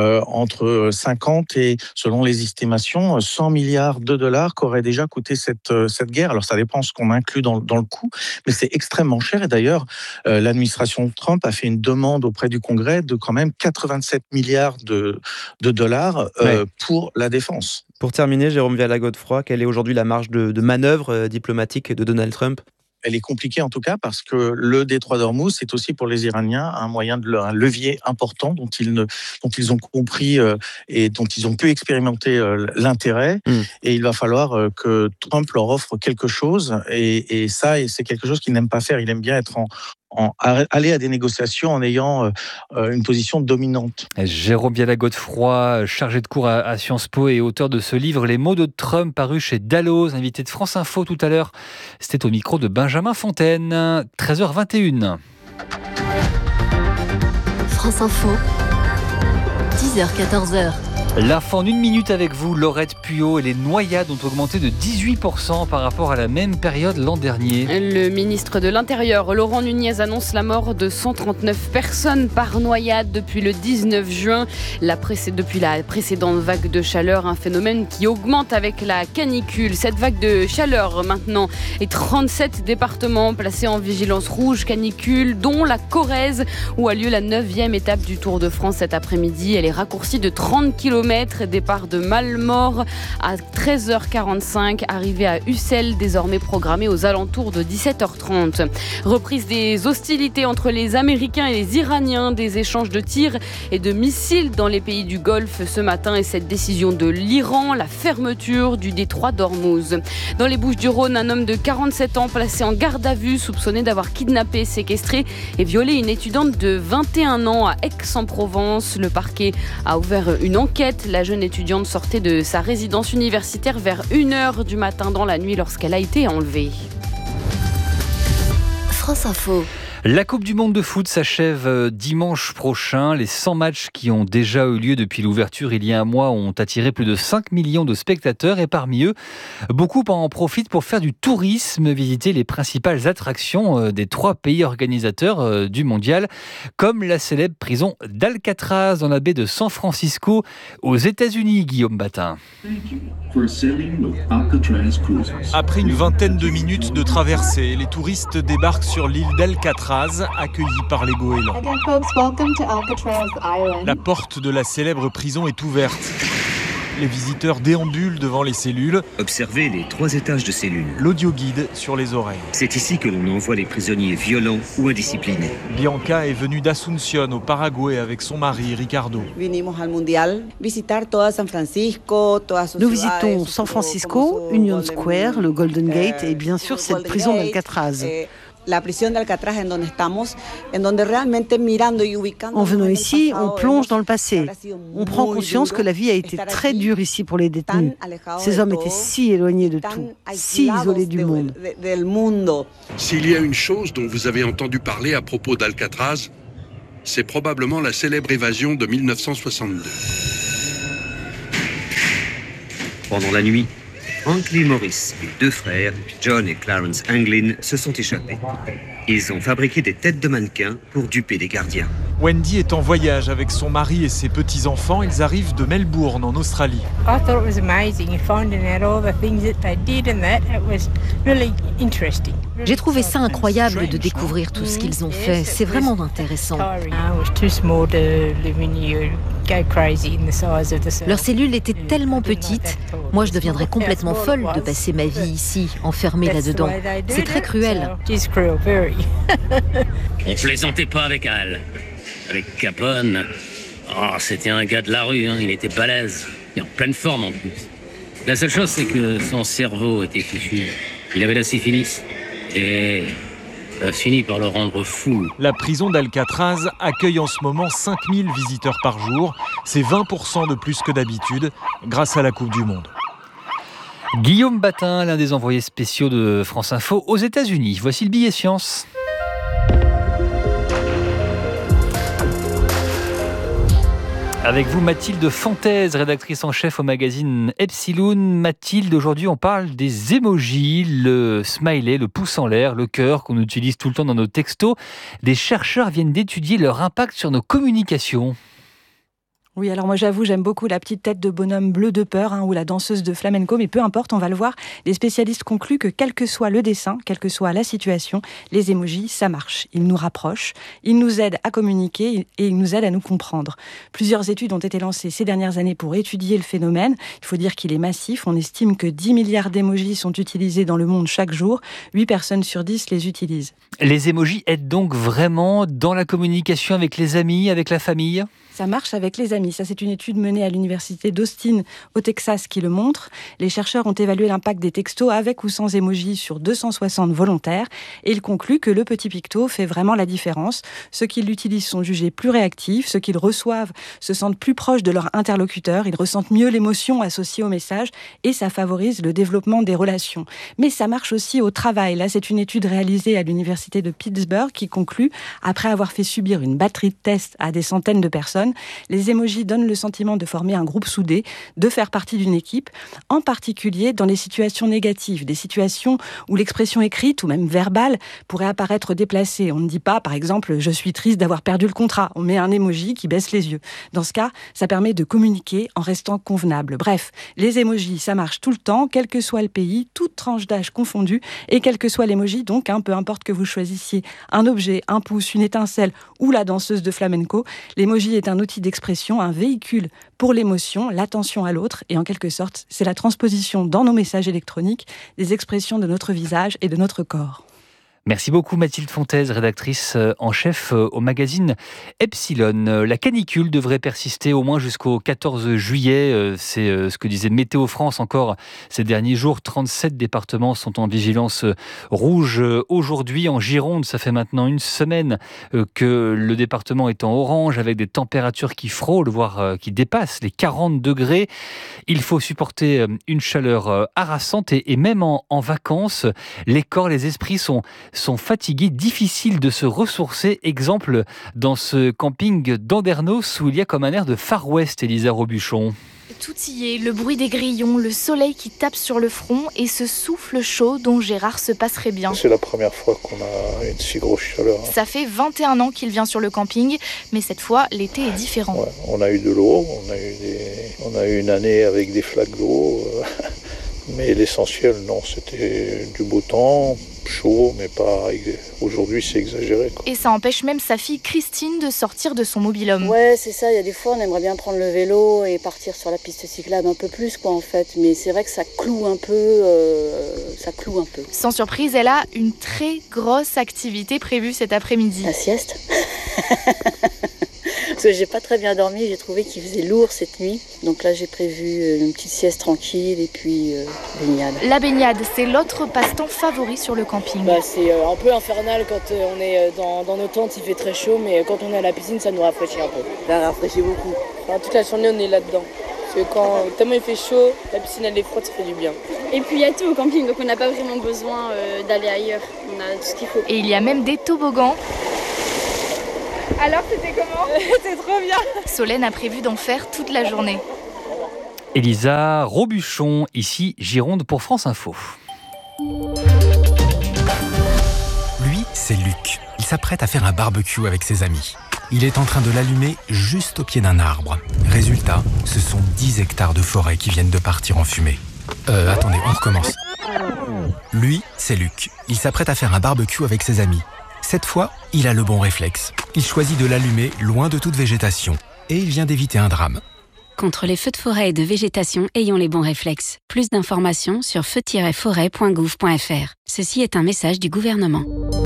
entre 50 et, selon les estimations, 100 milliards de dollars qu'aurait déjà coûté cette guerre. Alors, ça dépend ce qu'on inclut dans le coût, mais c'est extrêmement cher. Et d'ailleurs, l'administration Trump a fait une demande auprès du Congrès de quand même 87 milliards de dollars pour la défense. Pour terminer, Jérôme Viala-Godefroy, quelle est aujourd'hui la marge de manœuvre diplomatique de Donald Trump ? Elle est compliquée en tout cas parce que le détroit d'Ormuz, c'est aussi pour les Iraniens un levier important dont ils ont compris et dont ils ont pu expérimenter l'intérêt. Et il va falloir que Trump leur offre quelque chose. Et ça, c'est quelque chose qu'il n'aime pas faire. Il aime bien être aller à des négociations en ayant une position dominante. Jérôme Viala-Godefroy, chargé de cours à Sciences Po et auteur de ce livre Les mots de Trump, paru chez Dalloz, invité de France Info tout à l'heure. C'était au micro de Benjamin Fontaine, 13h21. France Info, 10h-14h. L'info en une minute avec vous, Laurette Puyot, et les noyades ont augmenté de 18% par rapport à la même période l'an dernier. Le ministre de l'Intérieur, Laurent Nunez, annonce la mort de 139 personnes par noyade depuis le 19 juin. Depuis la précédente vague de chaleur, un phénomène qui augmente avec la canicule. Cette vague de chaleur maintenant est 37 départements placés en vigilance rouge canicule, dont la Corrèze, où a lieu la 9e étape du Tour de France cet après-midi. Elle est raccourcie de 30 km. Départ de Malmort à 13h45, arrivée à Ussel, désormais programmée aux alentours de 17h30. Reprise des hostilités entre les Américains et les Iraniens, des échanges de tirs et de missiles dans les pays du Golfe ce matin, et cette décision de l'Iran, la fermeture du détroit d'Ormuz. Dans les Bouches-du-Rhône, un homme de 47 ans placé en garde à vue, soupçonné d'avoir kidnappé, séquestré et violé une étudiante de 21 ans à Aix-en-Provence. Le parquet a ouvert une enquête. La jeune étudiante sortait de sa résidence universitaire vers 1h du matin dans la nuit lorsqu'elle a été enlevée. France Info. La Coupe du Monde de foot s'achève dimanche prochain. Les 100 matchs qui ont déjà eu lieu depuis l'ouverture il y a un mois ont attiré plus de 5 millions de spectateurs et parmi eux, beaucoup en profitent pour faire du tourisme, visiter les principales attractions des 3 pays organisateurs du mondial, comme la célèbre prison d'Alcatraz dans la baie de San Francisco aux États-Unis, Guillaume Batin. Après une vingtaine de minutes de traversée, les touristes débarquent sur l'île d'Alcatraz, accueillis par les goélands. La porte de la célèbre prison est ouverte. Les visiteurs déambulent devant les cellules. Observez les 3 étages de cellules. L'audio-guide sur les oreilles. C'est ici que l'on envoie les prisonniers violents ou indisciplinés. Bianca est venue d'Asunción au Paraguay avec son mari Ricardo. Nous visitons San Francisco, Union Square, le Golden Gate et bien sûr cette prison d'Alcatraz. En venant ici, on plonge dans le passé. On prend conscience que la vie a été très dure ici pour les détenus. Ces hommes étaient si éloignés de tout, si isolés du monde. S'il y a une chose dont vous avez entendu parler à propos d'Alcatraz, c'est probablement la célèbre évasion de 1962. Pendant la nuit, Franklin Morris et 2 frères, John et Clarence Anglin, se sont échappés. Ils ont fabriqué des têtes de mannequins pour duper des gardiens. Wendy est en voyage avec son mari et ses petits-enfants. Ils arrivent de Melbourne, en Australie. J'ai trouvé ça incroyable de découvrir tout ce qu'ils ont fait. C'est vraiment intéressant. Leurs cellules étaient tellement petites. Moi, je deviendrais complètement folle de passer ma vie ici, enfermée là-dedans. C'est très cruel. On plaisantait pas avec Al. Avec Capone, c'était un gars de la rue, il était balèze. Et en pleine forme en plus. La seule chose, c'est que son cerveau était fichu. Il avait la syphilis. Et a fini par le rendre fou. La prison d'Alcatraz accueille en ce moment 5000 visiteurs par jour. C'est 20% de plus que d'habitude, grâce à la Coupe du Monde. Guillaume Batin, l'un des envoyés spéciaux de France Info aux États-Unis. Voici le billet science. Avec vous, Mathilde Fontaise, rédactrice en chef au magazine Epsilon. Mathilde, aujourd'hui, on parle des emojis, le smiley, le pouce en l'air, le cœur qu'on utilise tout le temps dans nos textos. Des chercheurs viennent d'étudier leur impact sur nos communications. Oui, alors moi j'avoue, j'aime beaucoup la petite tête de bonhomme bleu de peur ou la danseuse de flamenco, mais peu importe, on va le voir. Les spécialistes concluent que quel que soit le dessin, quelle que soit la situation, les emojis, ça marche. Ils nous rapprochent, ils nous aident à communiquer et ils nous aident à nous comprendre. Plusieurs études ont été lancées ces dernières années pour étudier le phénomène. Il faut dire qu'il est massif. On estime que 10 milliards d'emojis sont utilisés dans le monde chaque jour. 8 personnes sur 10 les utilisent. Les emojis aident donc vraiment dans la communication avec les amis, avec la famille ? Ça marche avec les amis. Ça, c'est une étude menée à l'université d'Austin, au Texas, qui le montre. Les chercheurs ont évalué l'impact des textos avec ou sans émojis sur 260 volontaires et ils concluent que le petit picto fait vraiment la différence. Ceux qui l'utilisent sont jugés plus réactifs, ceux qui le reçoivent se sentent plus proches de leur interlocuteur, ils ressentent mieux l'émotion associée au message et ça favorise le développement des relations. Mais ça marche aussi au travail. Là, c'est une étude réalisée à l'université de Pittsburgh qui conclut, après avoir fait subir une batterie de tests à des centaines de personnes, les emojis donnent le sentiment de former un groupe soudé, de faire partie d'une équipe, en particulier dans les situations négatives, des situations où l'expression écrite ou même verbale pourrait apparaître déplacée. On ne dit pas, par exemple, « je suis triste d'avoir perdu le contrat ». On met un emoji qui baisse les yeux. Dans ce cas, ça permet de communiquer en restant convenable. Bref, les emojis, ça marche tout le temps, quel que soit le pays, toute tranche d'âge confondue, et quel que soit l'emoji, donc, peu importe que vous choisissiez un objet, un pouce, une étincelle ou la danseuse de flamenco, l'emoji est un outil d'expression, un véhicule pour l'émotion, l'attention à l'autre, et en quelque sorte, c'est la transposition dans nos messages électroniques des expressions de notre visage et de notre corps. Merci beaucoup Mathilde Fontaise, rédactrice en chef au magazine Epsilon. La canicule devrait persister au moins jusqu'au 14 juillet. C'est ce que disait Météo France encore ces derniers jours. 37 départements sont en vigilance rouge aujourd'hui. En Gironde, ça fait maintenant une semaine que le département est en orange avec des températures qui frôlent, voire qui dépassent les 40 degrés. Il faut supporter une chaleur harassante et même en vacances, les corps, les esprits sont sont fatigués, difficile de se ressourcer. Exemple dans ce camping d'Andernos où il y a comme un air de Far West, Elisa Robuchon. Tout y est, le bruit des grillons, le soleil qui tape sur le front et ce souffle chaud dont Gérard se passerait bien. C'est la première fois qu'on a une si grosse chaleur. Ça fait 21 ans qu'il vient sur le camping, mais cette fois, l'été est différent. Ouais, on a eu de l'eau, on a eu une année avec des flaques d'eau, mais l'essentiel, non, c'était du beau temps, chaud, mais pas. Aujourd'hui, c'est exagéré, quoi. Et ça empêche même sa fille Christine de sortir de son mobil-homme. Ouais, c'est ça. Il y a des fois, on aimerait bien prendre le vélo et partir sur la piste cyclable un peu plus, quoi, en fait. Mais c'est vrai que ça cloue un peu. Sans surprise, elle a une très grosse activité prévue cet après-midi. La sieste. Parce que j'ai pas très bien dormi, j'ai trouvé qu'il faisait lourd cette nuit. Donc là, j'ai prévu une petite sieste tranquille et puis baignade. La baignade, c'est l'autre passe-temps favori sur le camping. C'est un peu infernal quand on est dans nos tentes, il fait très chaud, mais quand on est à la piscine, ça nous rafraîchit un peu. Ça rafraîchit beaucoup. Enfin, toute la journée, on est là-dedans. Parce que tellement il fait chaud, la piscine elle est froide, ça fait du bien. Et puis il y a tout au camping, donc on n'a pas vraiment besoin d'aller ailleurs. On a tout ce qu'il faut. Et il y a même des toboggans. Alors c'était comment? C'était trop bien. Solène a prévu d'en faire toute la journée. Elisa Robuchon, ici Gironde pour France Info. Lui, c'est Luc. Il s'apprête à faire un barbecue avec ses amis. Il est en train de l'allumer juste au pied d'un arbre. Résultat, ce sont 10 hectares de forêt qui viennent de partir en fumée. Attendez, on recommence. Lui, c'est Luc. Il s'apprête à faire un barbecue avec ses amis. Cette fois, il a le bon réflexe. Il choisit de l'allumer loin de toute végétation. Et il vient d'éviter un drame. Contre les feux de forêt et de végétation, ayons les bons réflexes. Plus d'informations sur feu-forêt.gouv.fr. Ceci est un message du gouvernement.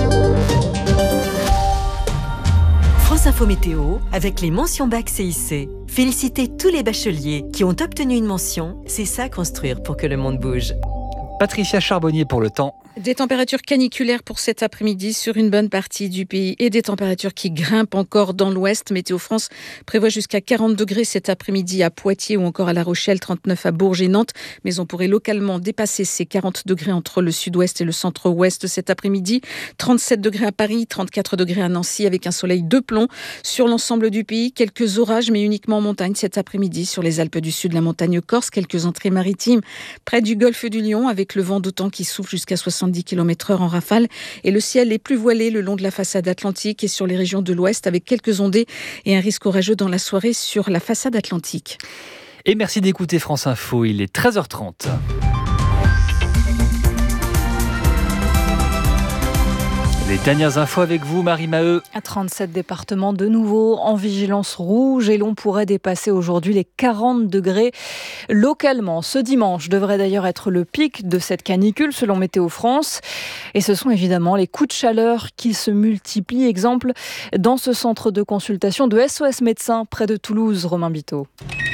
France Info Météo avec les mentions bac CIC. Félicitez tous les bacheliers qui ont obtenu une mention. C'est ça construire pour que le monde bouge. Patricia Charbonnier pour le temps. Des températures caniculaires pour cet après-midi sur une bonne partie du pays et des températures qui grimpent encore dans l'ouest. Météo France prévoit jusqu'à 40 degrés cet après-midi à Poitiers ou encore à La Rochelle, 39 à Bourges et Nantes. Mais on pourrait localement dépasser ces 40 degrés entre le sud-ouest et le centre-ouest cet après-midi. 37 degrés à Paris, 34 degrés à Nancy avec un soleil de plomb sur l'ensemble du pays. Quelques orages mais uniquement en montagne cet après-midi sur les Alpes du Sud, la montagne corse. Quelques entrées maritimes près du golfe du Lion avec le vent d'automne qui souffle jusqu'à 70 km/h en rafale et le ciel est plus voilé le long de la façade atlantique et sur les régions de l'ouest avec quelques ondées et un risque orageux dans la soirée sur la façade atlantique. Et merci d'écouter France Info, il est 13h30. Les dernières infos avec vous, Marie Maheu. 37 départements de nouveau en vigilance rouge et l'on pourrait dépasser aujourd'hui les 40 degrés localement. Ce dimanche devrait d'ailleurs être le pic de cette canicule selon Météo France. Et ce sont évidemment les coups de chaleur qui se multiplient. Exemple dans ce centre de consultation de SOS Médecins près de Toulouse, Romain Biteau.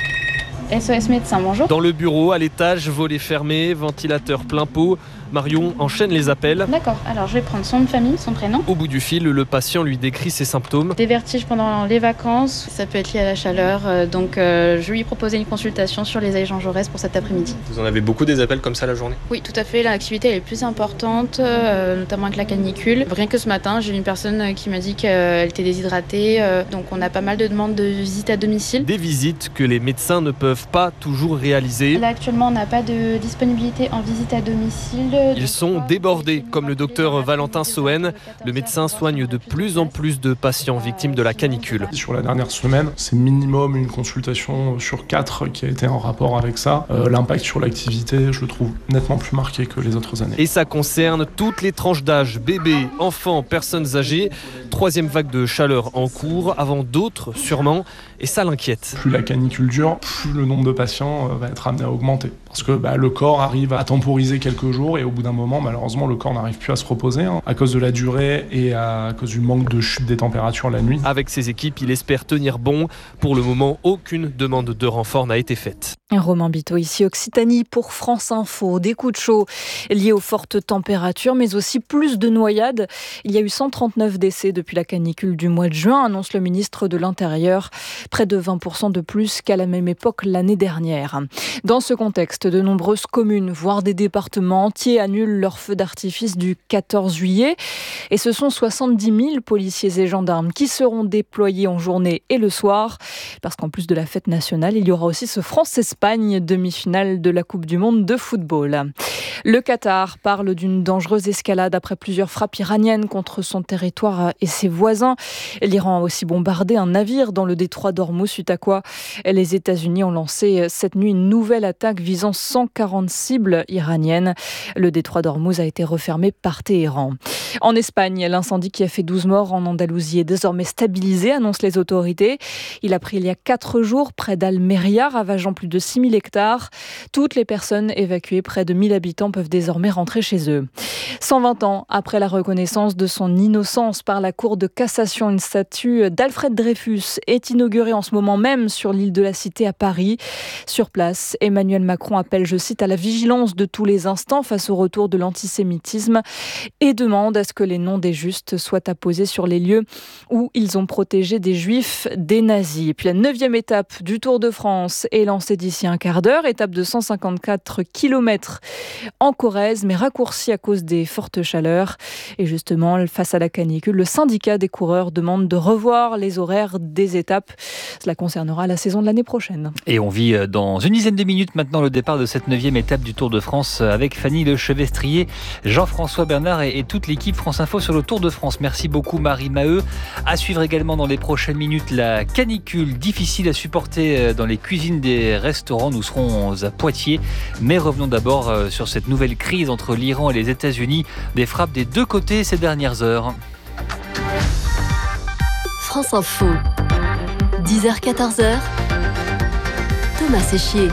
SOS Médecins, bonjour. Dans le bureau, à l'étage, volet fermé, ventilateur plein pot. Marion enchaîne les appels. D'accord, alors je vais prendre son nom de famille, son prénom. Au bout du fil, le patient lui décrit ses symptômes. Des vertiges pendant les vacances, ça peut être lié à la chaleur. Donc je lui ai proposé une consultation sur les Aix Jean Jaurès pour cet après-midi. Vous en avez beaucoup des appels comme ça la journée? Oui, tout à fait. L'activité elle est plus importante, notamment avec la canicule. Rien que ce matin, j'ai eu une personne qui m'a dit qu'elle était déshydratée. Donc on a pas mal de demandes de visites à domicile. Des visites que les médecins ne peuvent pas toujours réaliser. Là actuellement, on n'a pas de disponibilité en visite à domicile. Ils sont débordés, comme le docteur Valentin Sohen. Le médecin soigne de plus en plus de patients victimes de la canicule. Sur la dernière semaine, c'est minimum une consultation sur 4 qui a été en rapport avec ça. L'impact sur l'activité, je le trouve nettement plus marqué que les autres années. Et ça concerne toutes les tranches d'âge, bébés, enfants, personnes âgées. 3e vague de chaleur en cours, avant d'autres sûrement, et ça l'inquiète. Plus la canicule dure, plus le nombre de patients va être amené à augmenter. Parce que le corps arrive à temporiser quelques jours et au bout d'un moment, malheureusement, le corps n'arrive plus à se reposer à cause de la durée et à cause du manque de chute des températures la nuit. Avec ses équipes, il espère tenir bon. Pour le moment, aucune demande de renfort n'a été faite. Romain Biteau, ici Occitanie pour France Info. Des coups de chaud liés aux fortes températures, mais aussi plus de noyades. Il y a eu 139 décès depuis la canicule du mois de juin, annonce le ministre de l'Intérieur. Près de 20% de plus qu'à la même époque l'année dernière. Dans ce contexte, de nombreuses communes, voire des départements entiers pompiers annulent leur feu d'artifice du 14 juillet. Et ce sont 70 000 policiers et gendarmes qui seront déployés en journée et le soir. Parce qu'en plus de la fête nationale, il y aura aussi ce France-Espagne, demi-finale de la Coupe du Monde de football. Le Qatar parle d'une dangereuse escalade après plusieurs frappes iraniennes contre son territoire et ses voisins. L'Iran a aussi bombardé un navire dans le détroit d'Ormuz, suite à quoi les États-Unis ont lancé cette nuit une nouvelle attaque visant 140 cibles iraniennes. Le détroit d'Ormuz a été refermé par Téhéran. En Espagne, l'incendie qui a fait 12 morts en Andalousie est désormais stabilisé, annoncent les autorités. Il a pris il y a 4 jours près d'Almeria, ravageant plus de 6 000 hectares. Toutes les personnes évacuées, près de 1000 habitants, peuvent désormais rentrer chez eux. 120 ans après la reconnaissance de son innocence par la Cour de cassation, une statue d'Alfred Dreyfus est inaugurée en ce moment même sur l'île de la Cité à Paris. Sur place, Emmanuel Macron appelle, je cite, à la vigilance de tous les instants face au retour de l'antisémitisme et demande à ce que les noms des justes soient apposés sur les lieux où ils ont protégé des juifs des nazis. Et puis la 9e étape du Tour de France est lancée d'ici un quart d'heure, étape de 154 km en Corrèze, mais raccourcie à cause des fortes chaleurs. Et justement, face à la canicule, le syndicat des coureurs demande de revoir les horaires des étapes. Cela concernera la saison de l'année prochaine. Et on vit dans une dizaine de minutes maintenant le départ de cette 9e étape du Tour de France avec Fanny Lechevestrier, Jean-François Bernard et toute l'équipe France Info sur le Tour de France. Merci beaucoup Marie Maheu. À suivre également dans les prochaines minutes la canicule, difficile à supporter dans les cuisines des restaurants. Nous serons à Poitiers, mais revenons d'abord sur cette nouvelle crise entre l'Iran et les États-Unis, des frappes des deux côtés ces dernières heures. France Info, 10h-14h, Thomas Séchier.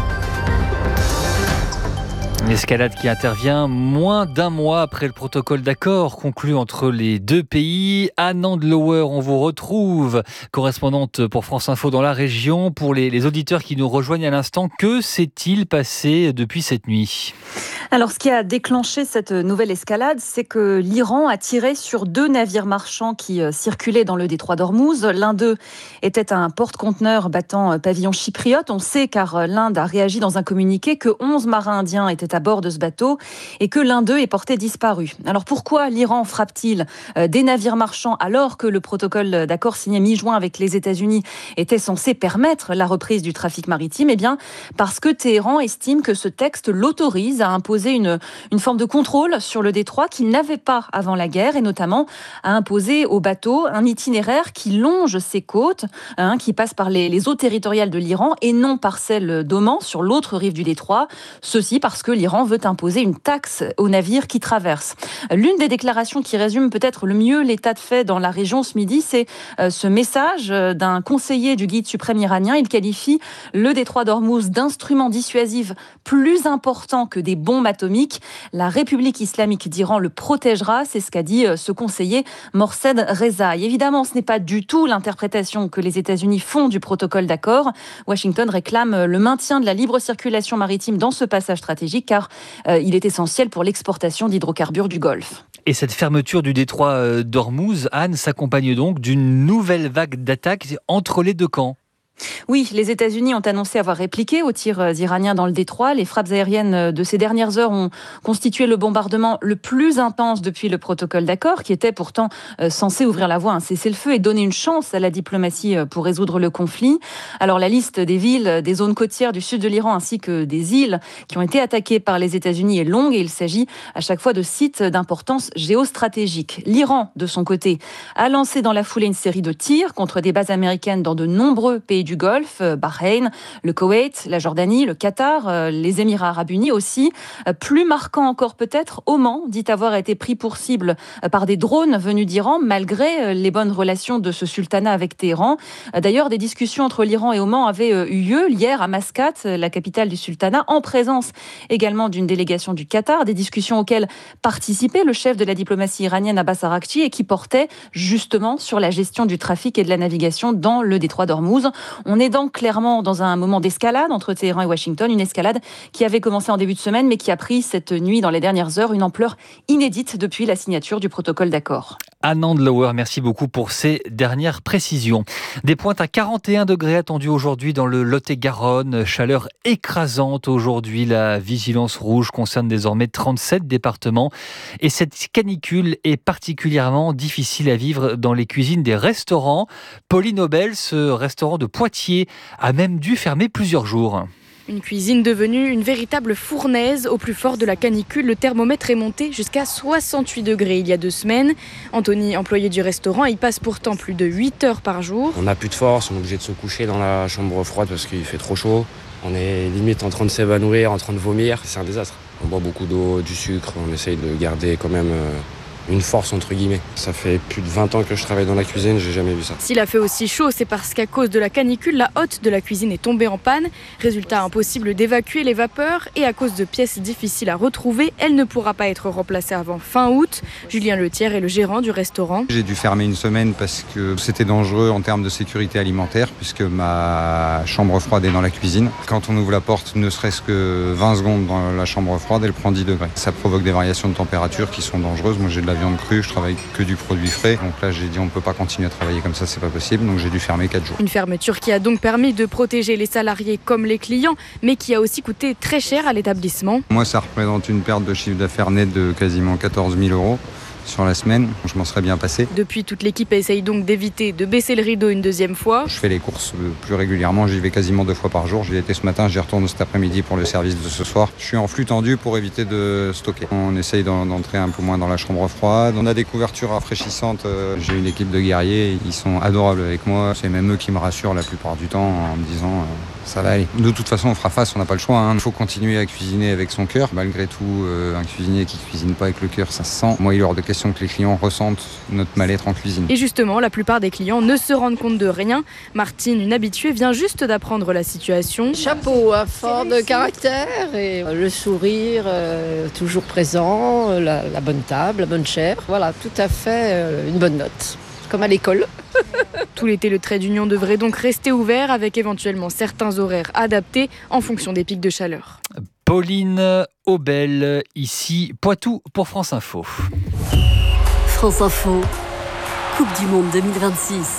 Une escalade qui intervient moins d'un mois après le protocole d'accord conclu entre les deux pays. Anne Andlauer, on vous retrouve, correspondante pour France Info dans la région. Pour les auditeurs qui nous rejoignent à l'instant, que s'est-il passé depuis cette nuit ? Alors, ce qui a déclenché cette nouvelle escalade, c'est que l'Iran a tiré sur 2 navires marchands qui circulaient dans le détroit d'Ormuz. L'un d'eux était un porte-conteneur battant pavillon chypriote. On sait, car l'Inde a réagi dans un communiqué, que 11 marins indiens étaient à bord de ce bateau et que l'un d'eux est porté disparu. Alors, pourquoi l'Iran frappe-t-il des navires marchands alors que le protocole d'accord signé mi-juin avec les États-Unis était censé permettre la reprise du trafic maritime ? Eh bien, parce que Téhéran estime que ce texte l'autorise à imposer une forme de contrôle sur le détroit qu'il n'avait pas avant la guerre, et notamment à imposer aux bateaux un itinéraire qui longe ses côtes, qui passe par les eaux territoriales de l'Iran et non par celles d'Oman sur l'autre rive du détroit. Ceci parce que l'Iran veut imposer une taxe aux navires qui traversent. L'une des déclarations qui résume peut-être le mieux l'état de fait dans la région ce midi, c'est ce message d'un conseiller du guide suprême iranien. Il qualifie le détroit d'Ormuz d'instrument dissuasif plus important que des bombes atomique. La République islamique d'Iran le protégera, c'est ce qu'a dit ce conseiller Morced Reza. Et évidemment, ce n'est pas du tout l'interprétation que les États-Unis font du protocole d'accord. Washington réclame le maintien de la libre circulation maritime dans ce passage stratégique, car il est essentiel pour l'exportation d'hydrocarbures du Golfe. Et cette fermeture du détroit d'Ormuz, Anne, s'accompagne donc d'une nouvelle vague d'attaques entre les deux camps. Oui, les États-Unis ont annoncé avoir répliqué aux tirs iraniens dans le détroit. Les frappes aériennes de ces dernières heures ont constitué le bombardement le plus intense depuis le protocole d'accord, qui était pourtant censé ouvrir la voie à un cessez-le-feu et donner une chance à la diplomatie pour résoudre le conflit. Alors la liste des villes, des zones côtières du sud de l'Iran ainsi que des îles qui ont été attaquées par les États-Unis est longue, et il s'agit à chaque fois de sites d'importance géostratégique. L'Iran, de son côté, a lancé dans la foulée une série de tirs contre des bases américaines dans de nombreux pays du Golfe, Bahreïn, le Koweït, la Jordanie, le Qatar, les Émirats arabes unis aussi. Plus marquant encore peut-être, Oman dit avoir été pris pour cible par des drones venus d'Iran, malgré les bonnes relations de ce sultanat avec Téhéran. D'ailleurs, des discussions entre l'Iran et Oman avaient eu lieu hier à Mascate, la capitale du sultanat, en présence également d'une délégation du Qatar, des discussions auxquelles participait le chef de la diplomatie iranienne Abbas Araghchi et qui portaient justement sur la gestion du trafic et de la navigation dans le détroit d'Ormuz. On est donc clairement dans un moment d'escalade entre Téhéran et Washington, une escalade qui avait commencé en début de semaine, mais qui a pris cette nuit, dans les dernières heures, une ampleur inédite depuis la signature du protocole d'accord. Anne Andlauer, merci beaucoup pour ces dernières précisions. Des pointes à 41 degrés attendues aujourd'hui dans le Lot-et-Garonne. Chaleur écrasante aujourd'hui. La vigilance rouge concerne désormais 37 départements. Et cette canicule est particulièrement difficile à vivre dans les cuisines des restaurants. Pauline Aubel, ce restaurant de Poitiers, a même dû fermer plusieurs jours. Une cuisine devenue une véritable fournaise. Au plus fort de la canicule, le thermomètre est monté jusqu'à 68 degrés il y a 2 semaines. Anthony, employé du restaurant, y passe pourtant plus de 8 heures par jour. On n'a plus de force, on est obligé de se coucher dans la chambre froide parce qu'il fait trop chaud. On est limite en train de s'évanouir, en train de vomir. C'est un désastre. On boit beaucoup d'eau, du sucre, on essaye de garder quand même une force entre guillemets. Ça fait plus de 20 ans que je travaille dans la cuisine, j'ai jamais vu ça. S'il a fait aussi chaud, c'est parce qu'à cause de la canicule, la hotte de la cuisine est tombée en panne. Résultat, impossible d'évacuer les vapeurs et à cause de pièces difficiles à retrouver, elle ne pourra pas être remplacée avant fin août. Julien Letière est le gérant du restaurant. J'ai dû fermer une semaine parce que c'était dangereux en termes de sécurité alimentaire puisque ma chambre froide est dans la cuisine. Quand on ouvre la porte, ne serait-ce que 20 secondes dans la chambre froide, elle prend 10 degrés. Ça provoque des variations de température qui sont dangereuses. Moi j'ai de la viande crue, je travaille que du produit frais. Donc là j'ai dit on ne peut pas continuer à travailler comme ça, c'est pas possible. Donc j'ai dû fermer 4 jours. Une fermeture qui a donc permis de protéger les salariés comme les clients, mais qui a aussi coûté très cher à l'établissement. Moi ça représente une perte de chiffre d'affaires net de quasiment 14 000 € sur la semaine. Je m'en serais bien passé. Depuis, toute l'équipe essaye donc d'éviter de baisser le rideau une deuxième fois. Je fais les courses plus régulièrement, j'y vais quasiment 2 fois par jour. J'y étais ce matin, j'y retourne cet après-midi pour le service de ce soir. Je suis en flux tendu pour éviter de stocker. On essaye d'entrer un peu moins dans la chambre froide. On a des couvertures rafraîchissantes. J'ai une équipe de guerriers, ils sont adorables avec moi. C'est même eux qui me rassurent la plupart du temps en me disant ça va aller. De toute façon, on fera face, on n'a pas le choix. Il faut continuer à cuisiner avec son cœur. Malgré tout, un cuisinier qui cuisine pas avec le cœur, ça se sent. Moi, il est hors de question que les clients ressentent notre mal-être en cuisine. Et justement, la plupart des clients ne se rendent compte de rien. Martine, une habituée, vient juste d'apprendre la situation. Chapeau, fort de caractère et le sourire toujours présent, la bonne table, la bonne chair. Voilà, tout à fait une bonne note. Comme à l'école. Tout l'été, le trait d'union devrait donc rester ouvert avec éventuellement certains horaires adaptés en fonction des pics de chaleur. Pauline Aubel, ici Poitou pour France Info. France Info, Coupe du Monde 2026.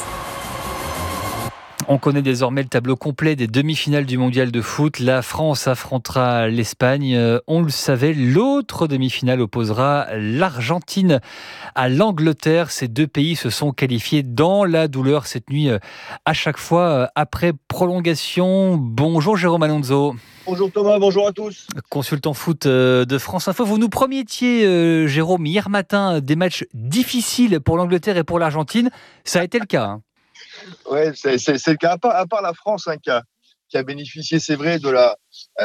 On connaît désormais le tableau complet des demi-finales du mondial de foot. La France affrontera l'Espagne. On le savait, l'autre demi-finale opposera l'Argentine à l'Angleterre. Ces 2 pays se sont qualifiés dans la douleur cette nuit, à chaque fois après prolongation. Bonjour Jérôme Alonso. Bonjour Thomas, bonjour à tous. Consultant foot de France Info. Vous nous promettiez, Jérôme, hier matin, des matchs difficiles pour l'Angleterre et pour l'Argentine. Ça a été le cas. Oui, c'est le cas. À part la France qui a bénéficié, c'est vrai, de la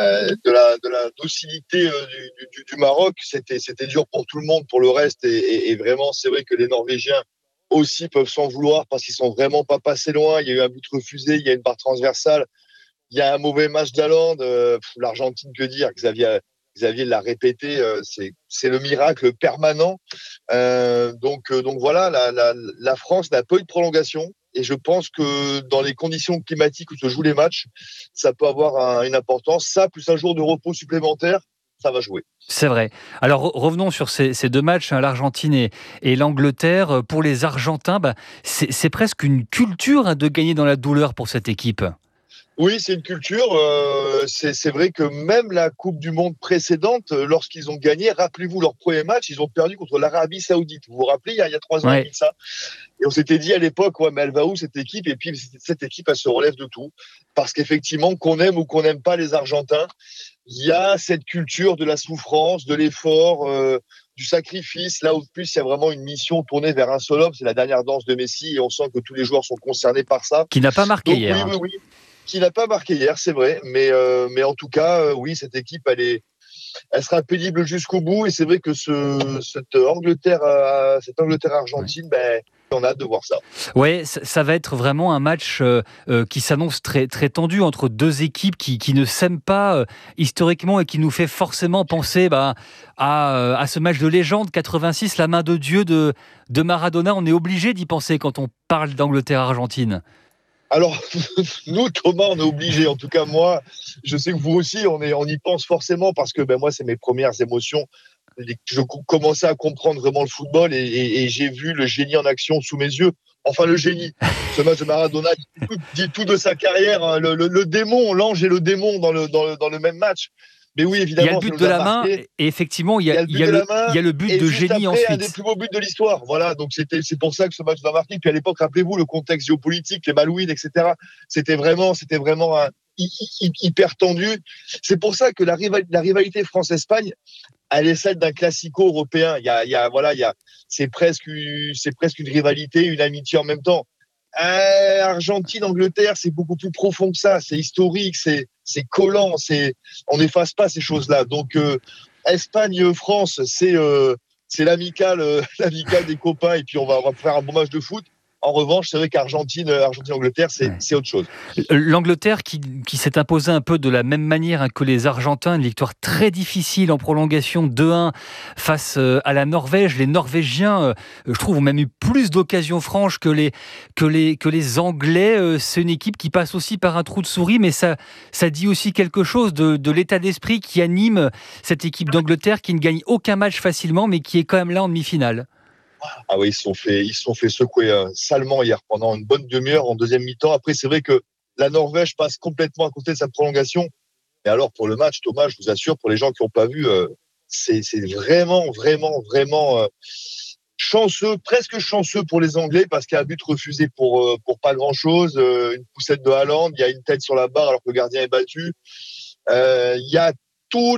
docilité du Maroc, c'était dur pour tout le monde. Pour le reste, et vraiment, c'est vrai que les Norvégiens aussi peuvent s'en vouloir parce qu'ils sont vraiment pas passés loin. Il y a eu un but refusé, il y a une barre transversale, il y a un mauvais match d'Haaland. L'Argentine, que dire, Xavier l'a répété, c'est le miracle permanent. Donc voilà, la France n'a pas eu de prolongation. Et je pense que dans les conditions climatiques où se jouent les matchs, ça peut avoir une importance. Ça, plus un jour de repos supplémentaire, ça va jouer. C'est vrai. Alors revenons sur ces 2 matchs, l'Argentine et l'Angleterre. Pour les Argentins, c'est presque une culture de gagner dans la douleur pour cette équipe. Oui, c'est une culture. C'est vrai que même la Coupe du Monde précédente, lorsqu'ils ont gagné, rappelez-vous, leur premier match, ils ont perdu contre l'Arabie Saoudite. Vous vous rappelez, il y a 3 ans et demi de ça. Et on s'était dit à l'époque, mais elle va où cette équipe ? Et puis cette équipe, elle se relève de tout. Parce qu'effectivement, qu'on aime ou qu'on n'aime pas les Argentins, il y a cette culture de la souffrance, de l'effort, du sacrifice. Là où plus, il y a vraiment une mission tournée vers un seul homme. C'est la dernière danse de Messi et on sent que tous les joueurs sont concernés par ça. Qui n'a pas marqué hier. Oui. Qui n'a pas marqué hier, c'est vrai. Mais en tout cas, oui, cette équipe, elle sera pénible jusqu'au bout. Et c'est vrai que cette Angleterre-Argentine, on a hâte de voir ça. Oui, ça va être vraiment un match qui s'annonce très, très tendu entre 2 équipes qui ne s'aiment pas historiquement et qui nous fait forcément penser à ce match de légende 86, la main de Dieu de Maradona. On est obligé d'y penser quand on parle d'Angleterre-Argentine. Alors, nous, Thomas, on est obligés. En tout cas, moi, je sais que vous aussi, on y pense forcément parce que moi, c'est mes premières émotions je commençais à comprendre vraiment le football et j'ai vu le génie en action sous mes yeux. Enfin, le génie. Ce match de Maradona dit tout de sa carrière. Hein. Le démon, l'ange et le démon dans le même match. Mais oui, évidemment. Il y a le but de la main et effectivement, il y a le but de génie ensuite. Un des plus beaux buts de l'histoire. Voilà, donc c'est pour ça que ce match m'a marqué. Puis à l'époque, rappelez-vous, le contexte géopolitique, les Malouines, etc. C'était vraiment hyper tendu. C'est pour ça que la rivalité France-Espagne, elle est celle d'un classico européen. C'est presque une rivalité, une amitié en même temps. Argentine-Angleterre, c'est beaucoup plus profond que ça. C'est historique, c'est collant. On n'efface pas ces choses-là. Donc Espagne-France, c'est l'amicale des copains. Et puis on va faire un bon match de foot. En revanche, c'est vrai qu'Argentine-Angleterre, c'est autre chose. L'Angleterre qui s'est imposée un peu de la même manière que les Argentins, une victoire très difficile en prolongation 2-1 face à la Norvège. Les Norvégiens, je trouve, ont même eu plus d'occasions franches que les Anglais. C'est une équipe qui passe aussi par un trou de souris, mais ça dit aussi quelque chose de l'état d'esprit qui anime cette équipe d'Angleterre qui ne gagne aucun match facilement, mais qui est quand même là en demi-finale. Ah oui, ils se sont fait secouer salement hier pendant une bonne demi-heure en deuxième mi-temps. Après, c'est vrai que la Norvège passe complètement à côté de sa prolongation. Et alors, pour le match, Thomas, je vous assure, pour les gens qui n'ont pas vu, c'est vraiment chanceux, presque chanceux pour les Anglais parce qu'il y a un but refusé pour pas grand-chose. Une poussette de Haaland, il y a une tête sur la barre alors que le gardien est battu. Il y a